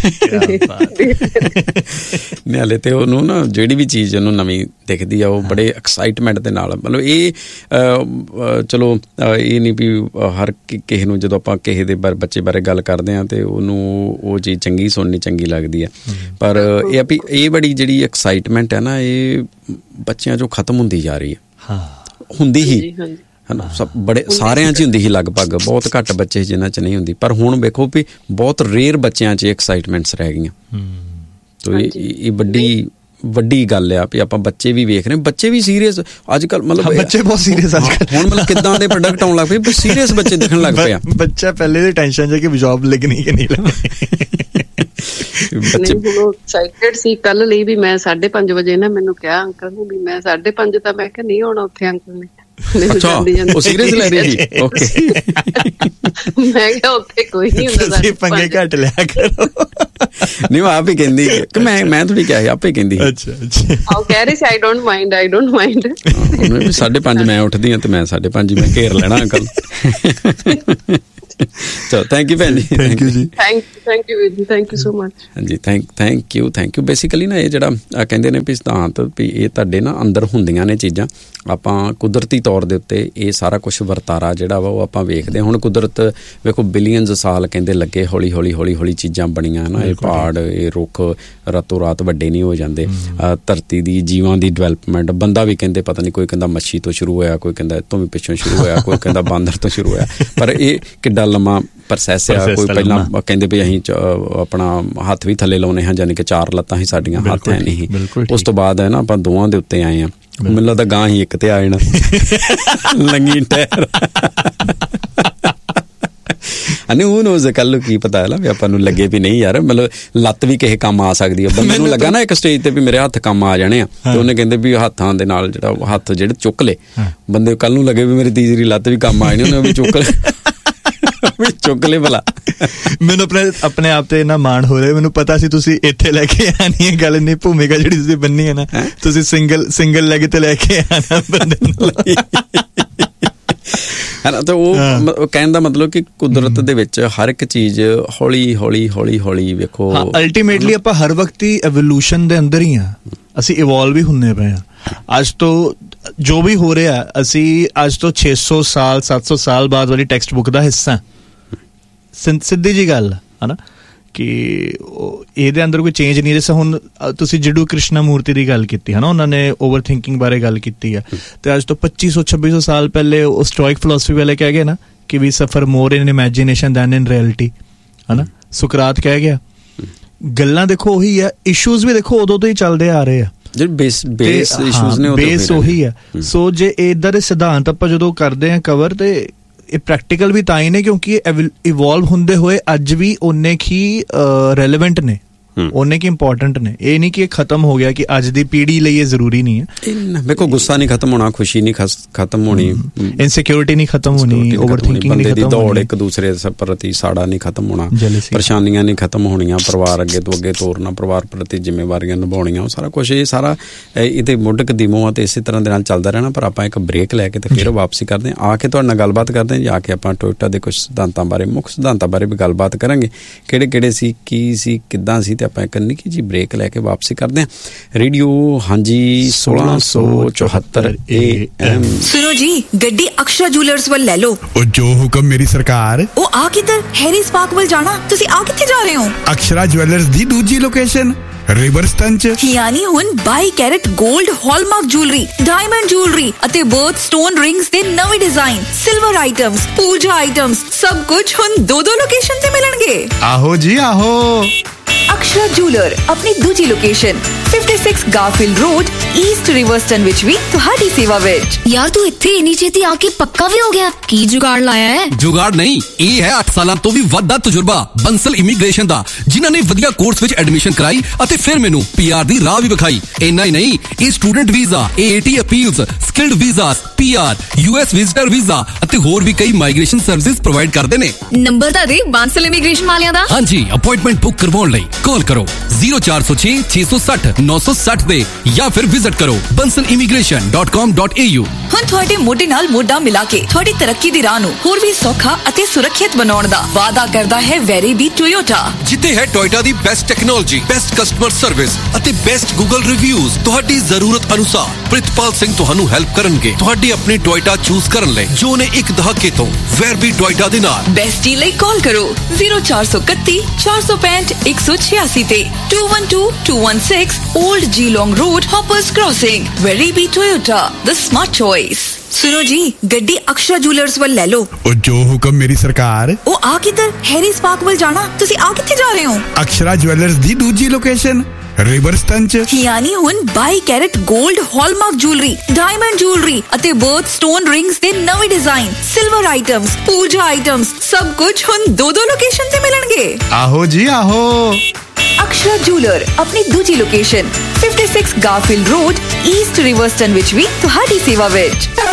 ਨਾਲੇ ਤੇ ਉਹਨੂੰ ਨਾ ਜਿਹੜੀ ਵੀ ਚੀਜ਼ ਉਹਨੂੰ ਨਵੀਂ ਦਿਖਦੀ ਆ, ਉਹ ਬੜੇ ਐਕਸਾਈਟਮੈਂਟ ਦੇ ਨਾਲ, ਮਤਲਬ ਇਹ ਚਲੋ ਇਹ ਨਹੀਂ ਵੀ ਹਰ ਕਿਸੇ ਨੂੰ ਜਦੋਂ ਆਪਾਂ ਕਿਸੇ ਦੇ ਬੱਚੇ ਬਾਰੇ ਗੱਲ ਕਰਦੇ ਹਾਂ ਤੇ ਉਹਨੂੰ ਉਹ ਚੀਜ਼ ਚੰਗੀ ਸੁਣਨੀ ਚੰਗੀ ਲੱਗਦੀ ਆ, ਪਰ ਇਹ ਆ ਵੀ ਇਹ ਬੜੀ ਜਿਹੜੀ ਐਕਸਾਈਟਮੈਂਟ ਹੈ ਨਾ, ਇਹ ਬੱਚਿਆਂ 'ਚੋਂ ਖਤਮ ਹੁੰਦੀ ਜਾ ਰਹੀ ਹੈ। ਹੁੰਦੀ ਹੀ ਹਨਾ, ਬੜੇ ਸਾਰਿਆਂ 'ਚ ਹੀ ਹੁੰਦੀ ਸੀ ਲਗਭਗ, ਬਹੁਤ ਘੱਟ ਬੱਚੇ ਜਿਨ੍ਹਾਂ 'ਚ ਨਹੀਂ ਹੁੰਦੀ। ਪਰ ਹੁਣ ਵੇਖੋ ਵੀ ਬਹੁਤ ਰੇਅਰ ਬੱਚਿਆਂ 'ਚ ਐਕਸਾਈਟਮੈਂਟਸ ਰਹਿ ਗਈਆਂ। ਤੋ ਇਹ ਵੱਡੀ ਗੱਲ ਆ ਵੀ ਆਪਾਂ ਬੱਚੇ ਵੀ ਵੇਖ ਰਹੇ, ਬੱਚੇ ਵੀ ਸੀਰੀਅਸ ਅੱਜ ਕੱਲ੍ਹ, ਮਤਲਬ ਬੱਚੇ ਬਹੁਤ ਸੀਰੀਅਸ ਅੱਜ ਕੱਲ੍ਹ। ਹੁਣ ਮਤਲਬ ਕਿੱਦਾਂ ਦੇ ਪ੍ਰੋਡਕਟ ਆਉਣ ਲੱਗ ਪਏ, ਸੀਰੀਅਸ ਬੱਚੇ ਦਿਖਣ ਲੱਗ ਪਏ ਆ। ਬੱਚਾ ਪਹਿਲੇ ਦੀ ਟੈਨਸ਼ਨ ਜੇ ਕਿ ਜੌਬ ਲੱਗਣੀ ਕਿ ਨਹੀਂ ਲੱਗਣੀ। ਬੱਚੇ ਹੁਣ ਐਕਸਾਈਟਡ ਸੀ ਕੱਲ ਲਈ ਵੀ। ਮੈਂ 5:30 ਵਜੇ ਨਾ ਮੈਨੂੰ ਕਿਹਾ ਅੰਕਲ ਨੇ ਵੀ ਮੈਂ 5:30 ਤਾਂ, ਮੈਂ ਕਿਹਾ ਨਹੀਂ ਆਉਣਾ ਉੱਥੇ ਅੰਕਲ ਨੇ। ਅੱਛਾ, ਉਹ ਸੀਰੀਅਸ ਲੈ ਰਹੀ ਸੀ? ਓਕੇ। ਮੈਂ ਕਿਹਾ ਉੱਥੇ ਕੋਈ ਨਹੀਂ ਹੁੰਦਾ, ਤੁਸੀਂ ਪੰਗੇ ਘੱਟ ਲਿਆ ਕਰੋ। ਨਹੀਂ, ਆਪ ਹੀ ਕਹਿੰਦੀ ਕਿ ਮੈਂ ਥੋੜੀ ਕਿਹਾ ਸੀ, ਆਪੇ ਹੀ ਕਹਿੰਦੀ। ਅੱਛਾ ਅੱਛਾ। ਉਹ ਕਹਿ ਰਹੀ ਸੀ ਆਈ ਡੋਂਟ ਮਾਈਂਡ 5:30 ਮੈਂ ਉੱਠਦੀ ਹਾਂ ਤੇ ਮੈਂ 5:30 ਮੈਂ ਘੇਰ ਲੈਣਾ ਅੰਕਲ। ਚਲੋ, ਥੈਂਕ ਯੂ ਭੈਣ ਜੀ। ਥੈਂਕ ਯੂ ਜੀ। ਥੈਂਕ ਯੂ ਵੀਰ ਜੀ, ਥੈਂਕ ਯੂ ਸੋ ਮਚ। ਹਾਂਜੀ, ਥੈਂਕ ਯੂ। ਬੇਸਿਕਲੀ ਨਾ ਇਹ ਜਿਹੜਾ ਕਹਿੰਦੇ ਨੇ ਵੀ ਸਿਧਾਂਤ ਵੀ ਇਹ ਤੁਹਾਡੇ ਨਾ ਅੰਦਰ ਹੁੰਦੀਆਂ ਨੇ ਚੀਜ਼ਾਂ, ਆਪਾਂ ਕੁਦਰਤੀ ਤੌਰ ਦੇ ਉੱਤੇ ਇਹ ਸਾਰਾ ਕੁਛ ਵਰਤਾਰਾ ਜਿਹੜਾ ਵਾ ਉਹ ਆਪਾਂ ਵੇਖਦੇ ਹਾਂ। ਹੁਣ ਕੁਦਰਤ ਵੇਖੋ ਬਿਲੀਅਨਸ ਸਾਲ ਕਹਿੰਦੇ ਲੱਗੇ, ਹੌਲੀ ਹੌਲੀ ਚੀਜ਼ਾਂ ਬਣੀਆਂ ਨਾ। ਇਹ ਪਹਾੜ, ਇਹ ਰੁੱਖ ਰਾਤੋਂ ਰਾਤ ਵੱਡੇ ਨਹੀਂ ਹੋ ਜਾਂਦੇ। ਧਰਤੀ ਦੀ ਜੀਵਾਂ ਦੀ ਡਿਵੈਲਪਮੈਂਟ, ਬੰਦਾ ਵੀ ਕਹਿੰਦੇ ਪਤਾ ਨਹੀਂ, ਕੋਈ ਕਹਿੰਦਾ ਮੱਛੀ ਤੋਂ ਸ਼ੁਰੂ ਹੋਇਆ, ਕੋਈ ਕਹਿੰਦਾ ਇਹ ਤੋਂ ਵੀ ਪਿੱਛੋਂ ਸ਼ੁਰੂ ਹੋਇਆ, ਕੋਈ ਕਹਿੰਦਾ ਬਾਂਦਰ ਤੋਂ ਸ਼ੁਰੂ ਹੋਇਆ, ਪਰ ਇਹ ਕਿੱਡਾ ਲੰਮਾ ਪ੍ਰੋਸੈਸ ਆ। ਕੋਈ ਪਹਿਲਾਂ ਕਹਿੰਦੇ ਵੀ ਅਸੀਂ ਆਪਣਾ ਹੱਥ ਵੀ ਥੱਲੇ ਲਾਉਣੇ ਹਾਂ, ਯਾਨੀ ਕਿ 4 ਲੱਤਾਂ ਹੀ ਸਾਡੀਆਂ, ਹੱਥ ਹੈ ਨਹੀਂ। ਉਸ ਤੋਂ ਬਾਅਦ ਹੈ ਨਾ ਆਪਾਂ ਦੋਵਾਂ ਦੇ ਉੱਤੇ ਆਏ ਹਾਂ। ਮੈਨੂੰ ਲੱਗਦਾ ਗਾਂ ਹੀ ਇੱਕ ਤੇ ਆ ਜਾਣਾ, ਲੰਗੀ ਟਾਇਰ। ਨਹੀਂ, ਉਹ ਨੋਜ਼ ਕੱਲ ਨੂੰ ਕੀ ਪਤਾ ਹੈ ਨਾ ਵੀ ਆਪਾਂ ਨੂੰ ਲੱਗੇ ਵੀ ਨਹੀਂ ਯਾਰ, ਮਤਲਬ ਲੱਤ ਵੀ ਕਿਸੇ ਕੰਮ ਆ ਸਕਦੀ ਹੈ। ਬੰਦੇ ਨੂੰ ਲੱਗਾ ਨਾ ਇੱਕ ਸਟੇਜ ਤੇ ਵੀ ਮੇਰੇ ਹੱਥ ਕੰਮ ਆ ਜਾਣੇ ਆ, ਤੇ ਉਹਨੇ ਕਹਿੰਦੇ ਵੀ ਹੱਥਾਂ ਦੇ ਨਾਲ ਜਿਹੜਾ ਹੱਥ ਜਿਹੜੇ ਚੁੱਕ ਲਏ, ਬੰਦੇ ਕੱਲ ਨੂੰ ਲੱਗੇ ਵੀ ਮੇਰੀ ਤੀਸਰੀ ਲੱਤ ਵੀ ਕੰਮ ਆ ਜਾਣੀ, ਉਹਨੇ ਵੀ ਚੁੱਕ ਲੈ ਭਲਾ। ਮੈਨੂੰ ਆਪਣੇ ਆਪ ਤੇ ਇੰਨਾ ਮਾਣ ਹੋ ਰਿਹਾ, ਮੈਨੂੰ ਪਤਾ ਸੀ ਤੁਸੀਂ ਇੱਥੇ ਲੈ ਕੇ ਆਣੀ ਹੈ ਗੱਲ, ਨਹੀਂ ਭੂਮਿਕਾ ਜਿਹੜੀ ਤੁਸੀਂ ਬੰਨੀ ਹੈ ਨਾ, ਤੁਸੀਂ ਸਿੰਗਲ ਲੈਗ ਤੇ ਲੈ ਕੇ ਆਣਾ ਬੰਦੇ ਨੂੰ ਹੈ ਨਾ। ਤੇ ਉਹ ਕਹਿਣ ਦਾ ਮਤਲਬ ਕਿ ਕੁਦਰਤ ਦੇ ਵਿੱਚ ਹਰ ਇੱਕ ਚੀਜ਼ ਹੌਲੀ ਵੇਖੋ। ਅਲਟੀਮੇਟਲੀ ਆਪਾਂ ਹਰ ਵਕਤ ਹੀ ਐਵੋਲੂਸ਼ਨ ਦੇ ਅੰਦਰ ਹੀ ਆ, ਅਸੀਂ ਇਵੋਲਵ ਹੀ ਹੁੰਦੇ ਪਏ ਆ। ਅੱਜ ਤੋਂ ਜੋ ਵੀ ਹੋ ਰਿਹਾ, ਅਸੀਂ ਅੱਜ ਤੋਂ 600 ਸਾਲ 700 ਸਾਲ ਬਾਅਦ ਵਾਲੀ ਟੈਕਸਟ ਬੁੱਕ ਦਾ ਹਿੱਸਾ। ਸਿੱਧੀ ਜੀ ਗੱਲ ਹੈ ਨਾ ਕਿ ਇਹਦੇ ਅੰਦਰ ਕੋਈ ਚੇਂਜ ਨਹੀਂ। ਜਿਵੇਂ ਹੁਣ ਤੁਸੀਂ ਜਿੱਡੂ ਕ੍ਰਿਸ਼ਨਾ ਮੂਰਤੀ ਦੀ ਗੱਲ ਕੀਤੀ ਹੈ ਨਾ, ਉਹਨਾਂ ਨੇ ਓਵਰ ਥਿੰਕਿੰਗ ਬਾਰੇ ਗੱਲ ਕੀਤੀ ਹੈ, ਤੇ ਅੱਜ ਤੋਂ 2500-2600 ਸਾਲ ਪਹਿਲੇ ਉਹ ਸਟੋਇਕ ਫਿਲਾਸਫੀ ਵਾਲੇ ਕਹਿ ਗਏ ਨਾ ਕਿ ਵੀ ਸਫਰ ਮੋਰ ਇਨ ਇਮੈਜੀਨੇਸ਼ਨ ਦੈਨ ਇਨ ਰਿਐਲਿਟੀ, ਹੈ ਨਾ। ਸੁਕਰਾਤ ਕਹਿ ਗਿਆ। ਗੱਲਾਂ ਦੇਖੋ ਉਹੀ ਆ, ਇਸ਼ੂਜ਼ ਵੀ ਦੇਖੋ ਉਦੋਂ ਤੋਂ ਹੀ ਚੱਲਦੇ ਆ ਰਹੇ ਆ, ਬੇਸ ਉਹੀ ਆ। ਸੋ ਜੇ ਇੱਦਾਂ ਦੇ ਸਿਧਾਂਤ ਆਪਾਂ ਜਦੋਂ ਕਰਦੇ ਆ ਕਵਰ, ਤੇ ਇਹ ਪ੍ਰੈਕਟੀਕਲ ਵੀ ਤਾਂ ਹੀ ਨੇ ਕਿਉਂਕਿ ਇਹ ਇਵੋਲਵ ਹੁੰਦੇ ਹੋਏ ਅੱਜ ਵੀ ਉਨੇ ਹੀ ਰੈਲੇਵੈਂਟ ਨੇ, ਉਹਨੇ ਕੀ ਇੰਪੋਰਟੈਂਟ ਨੇ। ਇਹ ਨਹੀਂ ਕਿ ਇਹ ਖਤਮ ਹੋ ਗਿਆ, ਕਿ ਅੱਜ ਦੀ ਪੀੜ੍ਹੀ ਲਈ ਇਹ ਜ਼ਰੂਰੀ ਨਹੀਂ ਹੈ। ਦੇਖੋ, ਗੁੱਸਾ ਨਹੀਂ ਖਤਮ ਹੋਣਾ, ਖੁਸ਼ੀ ਨਹੀਂ ਖਤਮ ਹੋਣੀ, ਇਨਸਿਕਿਉਰਿਟੀ ਨਹੀਂ ਖਤਮ ਹੋਣੀ, ਓਵਰਥਿੰਕਿੰਗ ਨਹੀਂ ਖਤਮ ਹੋਣੀ, ਦੌੜ ਇੱਕ ਦੂਸਰੇ ਪ੍ਰਤੀ ਸਾੜਾ ਨਹੀਂ ਖਤਮ ਹੋਣਾ, ਪਰੇਸ਼ਾਨੀਆਂ ਨਹੀਂ ਖਤਮ ਹੋਣੀਆਂ, ਪਰਿਵਾਰ ਅੱਗੇ ਤੋਂ ਅੱਗੇ ਤੋਰਨਾ, ਪਰਿਵਾਰ ਪ੍ਰਤੀ ਜ਼ਿੰਮੇਵਾਰੀਆਂ ਨਿਭਾਉਣੀਆਂ, ਉਹ ਸਾਰਾ ਕੁਛ, ਇਹ ਸਾਰਾ ਇਹਦੇ ਮੁੱਢ ਕਦੀਮੋਂ ਆ ਤੇ ਇਸੇ ਤਰ੍ਹਾਂ ਦੇ ਨਾਲ ਚੱਲਦਾ ਰਹਿਣਾ। ਪਰ ਆਪਾਂ ਇੱਕ ਬ੍ਰੇਕ ਲੈ ਕੇ ਤੇ ਫਿਰ ਵਾਪਸੀ ਕਰਦੇ ਹਾਂ, ਆ ਕੇ ਤੁਹਾਡੇ ਨਾਲ ਗੱਲਬਾਤ ਕਰਦੇ ਹਾਂ। ਜਾ ਕੇ ਆਪਾਂ ਟੋਇਟਾ ਦੇ ਕੁਝ ਸਿਧਾਂਤਾਂ ਬਾਰੇ, ਮੁੱਖ ਸਿਧਾਂਤਾਂ ਬਾਰੇ ਵੀ ਗੱਲਬਾਤ ਕਰਾਂਗੇ, ਕਿਹੜੇ ਸੀ, ਕੀ ਸੀ, ਕਿੱਦਾਂ ਸੀ, ਤੇ ਆਪਾਂ ਇੱਕ ਨਿੱਕੀ ਜੀ ਬ੍ਰੇਕ ਲੈ ਕੇ ਵਾਪਸੀ ਕਰਦੇ ਹਾਂ। ਰੇਡੀਓ ਹਾਂਜੀ 1674 AM। ਸੁਣੋ ਜੀ, ਗੱਡੀ ਅਕਸ਼ਰਾ ਜੁਐਲਰਸ ਵੱਲ ਲੈ ਲਓ। ਉਹ ਜੋ ਹੁਕਮ ਮੇਰੀ ਸਰਕਾਰ। ਉਹ ਆ ਕਿੱਧਰ? ਹੈਰੀ ਸਪਾਰਕ ਵੱਲ ਜਾਣਾ। ਤੁਸੀਂ ਆ ਕਿੱਥੇ ਜਾ ਰਹੇ ਹੋ? ਅਕਸ਼ਰਾ ਜੁਐਲਰਸ ਦੀ ਦੂਜੀ ਲੋਕੇਸ਼ਨ ਰਿਵਰਸਟਨ ਚ, ਯਾਨੀ ਹੁਣ 22 ਕੈਰਟ 골ਡ ਹਾਲਮਾਰਕ ਜੁਐਲਰੀ, ਡਾਇਮੰਡ ਜੁਐਲਰੀ ਅਤੇ ਬਰਥ ਸਟੋਨ ਰਿੰਗਸ ਦੇ ਨਵੇਂ ਡਿਜ਼ਾਈਨ, ਸਿਲਵਰ ਆਈਟਮਸ, ਪੂਜਾ ਆਈਟਮਸ, ਸਭ ਕੁਝ ਹੁਣ ਦੋ ਲੋਕੇਸ਼ਨ ਤੇ ਮਿਲਣਗੇ। ਆਹੋ ਜੀ ਆਹੋ। ਅਕਸ਼ਰਾ ਜੁਐਲਰ ਆਪਣੀ ਦੂਜੀ ਲੋਕੇਸ਼ਨ 56 ਗਾਰਫੀਲਡ ਰੋਡ, ਈਸਟ ਰਿਵਰਸਟਨ ਵਿੱਚ ਵੀ ਤੁਹਾਡੀ ਸੇਵਾ ਵਿੱਚ। ਯਾਰ ਤੂੰ ਇੱਥੇ ਇੰਨੀ ਛੇਤੀ ਆ ਕੇ ਪੱਕਾ ਵੀ ਹੋ ਗਿਆ, ਕੀ ਜੁਗਾੜ ਲਾਇਆ ਹੈ? ਜੁਗਾੜ ਨਹੀਂ, ਇਹ ਹੈ 8 ਸਾਲਾਂ ਤੋਂ ਵੀ ਵੱਧ ਦਾ ਤਜਰਬਾ ਬੰਸਲ ਇਮੀਗ੍ਰੇਸ਼ਨ ਦਾ, ਜਿਨ੍ਹਾਂ ਨੇ ਵਧੀਆ ਕੋਰਸ ਵਿੱਚ ਐਡਮਿਸ਼ਨ ਕਰਾਈ ਅਤੇ ਫਿਰ ਮੈਨੂੰ PR ਦੀ ਰਾਹ ਵੀ ਵਿਖਾਈ। ਇੰਨਾ ਹੀ ਨਹੀਂ, ਇਹ student visa, AAT appeals, skilled visas, PR, US visitor visa ਅਤੇ ਹੋਰ ਵੀ ਕਈ ਮਾਈਗ੍ਰੇਸ਼ਨ ਸਰਵਿਸਿਜ਼ ਪ੍ਰੋਵਾਈਡ ਕਰਦੇ ਨੇ। ਨੰਬਰ ਤਾਂ ਦੇ ਬੰਸਲ ਇਮੀਗ੍ਰੇਸ਼ਨ ਵਾਲਿਆਂ ਦਾ। ਹਾਂਜੀ, ਅਪਾਇੰਟਮੈਂਟ ਬੁੱਕ ਕਰਵਾਉਣ ਲਈ ਕਾਲ ਕਰੋ 0406 660 960 ਤੇ ਜਾਂ ਫਿਰ ਵਿਜ਼ਿਟ ਕਰੋ bansalimigration.com.au। ਹੁਣ ਤੁਹਾਡੇ ਮੋਢੇ ਨਾਲ ਮੋਢਾ ਮਿਲਾ ਕੇ ਤੁਹਾਡੀ ਤਰੱਕੀ ਦੀ ਰਾਹ ਨੂੰ ਹੋਰ ਵੀ ਸੌਖਾ ਅਤੇ ਸੁਰੱਖਿਅਤ ਬਣਾਉਣ ਦਾ ਵਾਅਦਾ ਕਰਦਾ ਹੈ ਵੈਰੀਬੀ ਟੋਯੋਟਾ, ਜਿੱਥੇ ਹੈ ਟੋਇਟਾ ਦੀ best technology, best customer service ਅਤੇ ਬੈਸਟ ਗੂਗਲ ਰਿਵਿਊਜ਼। ਤੁਹਾਡੀ ਜ਼ਰੂਰਤ ਅਨੁਸਾਰ ਪ੍ਰਿਤਪਾਲ ਸਿੰਘ ਤੁਹਾਨੂੰ ਹੈਲਪ ਕਰਨਗੇ ਤੁਹਾਡੀ ਆਪਣੀ ਟੋਇਟਾ ਚੂਜ਼ ਕਰਨ ਲਈ, ਜੋ ਨੇ ਇੱਕ ਦਹਾਕੇ ਤੋਂ ਵੈਰਬੀ ਟੋਇਟਾ ਦੇ ਨਾਲ। ਬੈਸਟ ਡੀਲ ਲਈ ਕਾਲ ਕਰੋ 0431 465 186 ਤੇ 212216 old Geelong road, hoppers crossing. वेरीबी Toyota, the smart choice. सुनो जी, गड्डी अक्षरा जूलर्स ਵੱਲ ਲੈ ਲਓ। ਉਹ ਜੋ ਹੁਕਮ ਮੇਰੀ ਸਰਕਾਰ। ਉਹ ਆ ਕਿੱਧਰ? ਹੈਰੀ ਸਪਾਰਕ ਵੱਲ ਜਾਣਾ। ਤੁਸੀਂ ਆ ਕਿੱਥੇ ਜਾ ਰਹੇ ਹੋ? ਅਕਸ਼ਰਾ ਜੁਐਲਰਸ ਦੀ ਦੂਜੀ ਲੋਕੇਸ਼ਨ ਰਿਵਰਸਟਨ ਚ, ਯਾਨੀ ਹੁਣ 22 ਕੈਰਟ 골ਡ ਹਾਲਮਾਰਕ ਜੁਐਲਰੀ, ਡਾਇਮੰਡ ਜੁਐਲਰੀ ਅਤੇ ਬਰਥ ਸਟੋਨ ਰਿੰਗਸ ਦੇ ਨਵੇਂ ਡਿਜ਼ਾਈਨ, ਸਿਲਵਰ ਆਈਟਮਸ, ਪੂਜਾ ਆਈਟਮਸ, ਸਭ ਕੁਝ ਹੁਣ ਦੋ ਲੋਕੇਸ਼ਨ ਤੇ ਮਿਲਣਗੇ। ਆਹੋ ਜੀ ਆਹੋ। ਅਕਸ਼ਰਾ ਜੁਐਲਰ ਆਪਣੀ ਦੂਜੀ ਲੋਕੇਸ਼ਨ 56 ਗਾਰਫੀਲਡ ਰੋਡ, ਈਸਟ ਰਿਵਰਸਟਨ ਵਿੱਚ ਵੀ ਤੁਹਾਡੀ ਸੇਵਾ ਵਿੱਚ।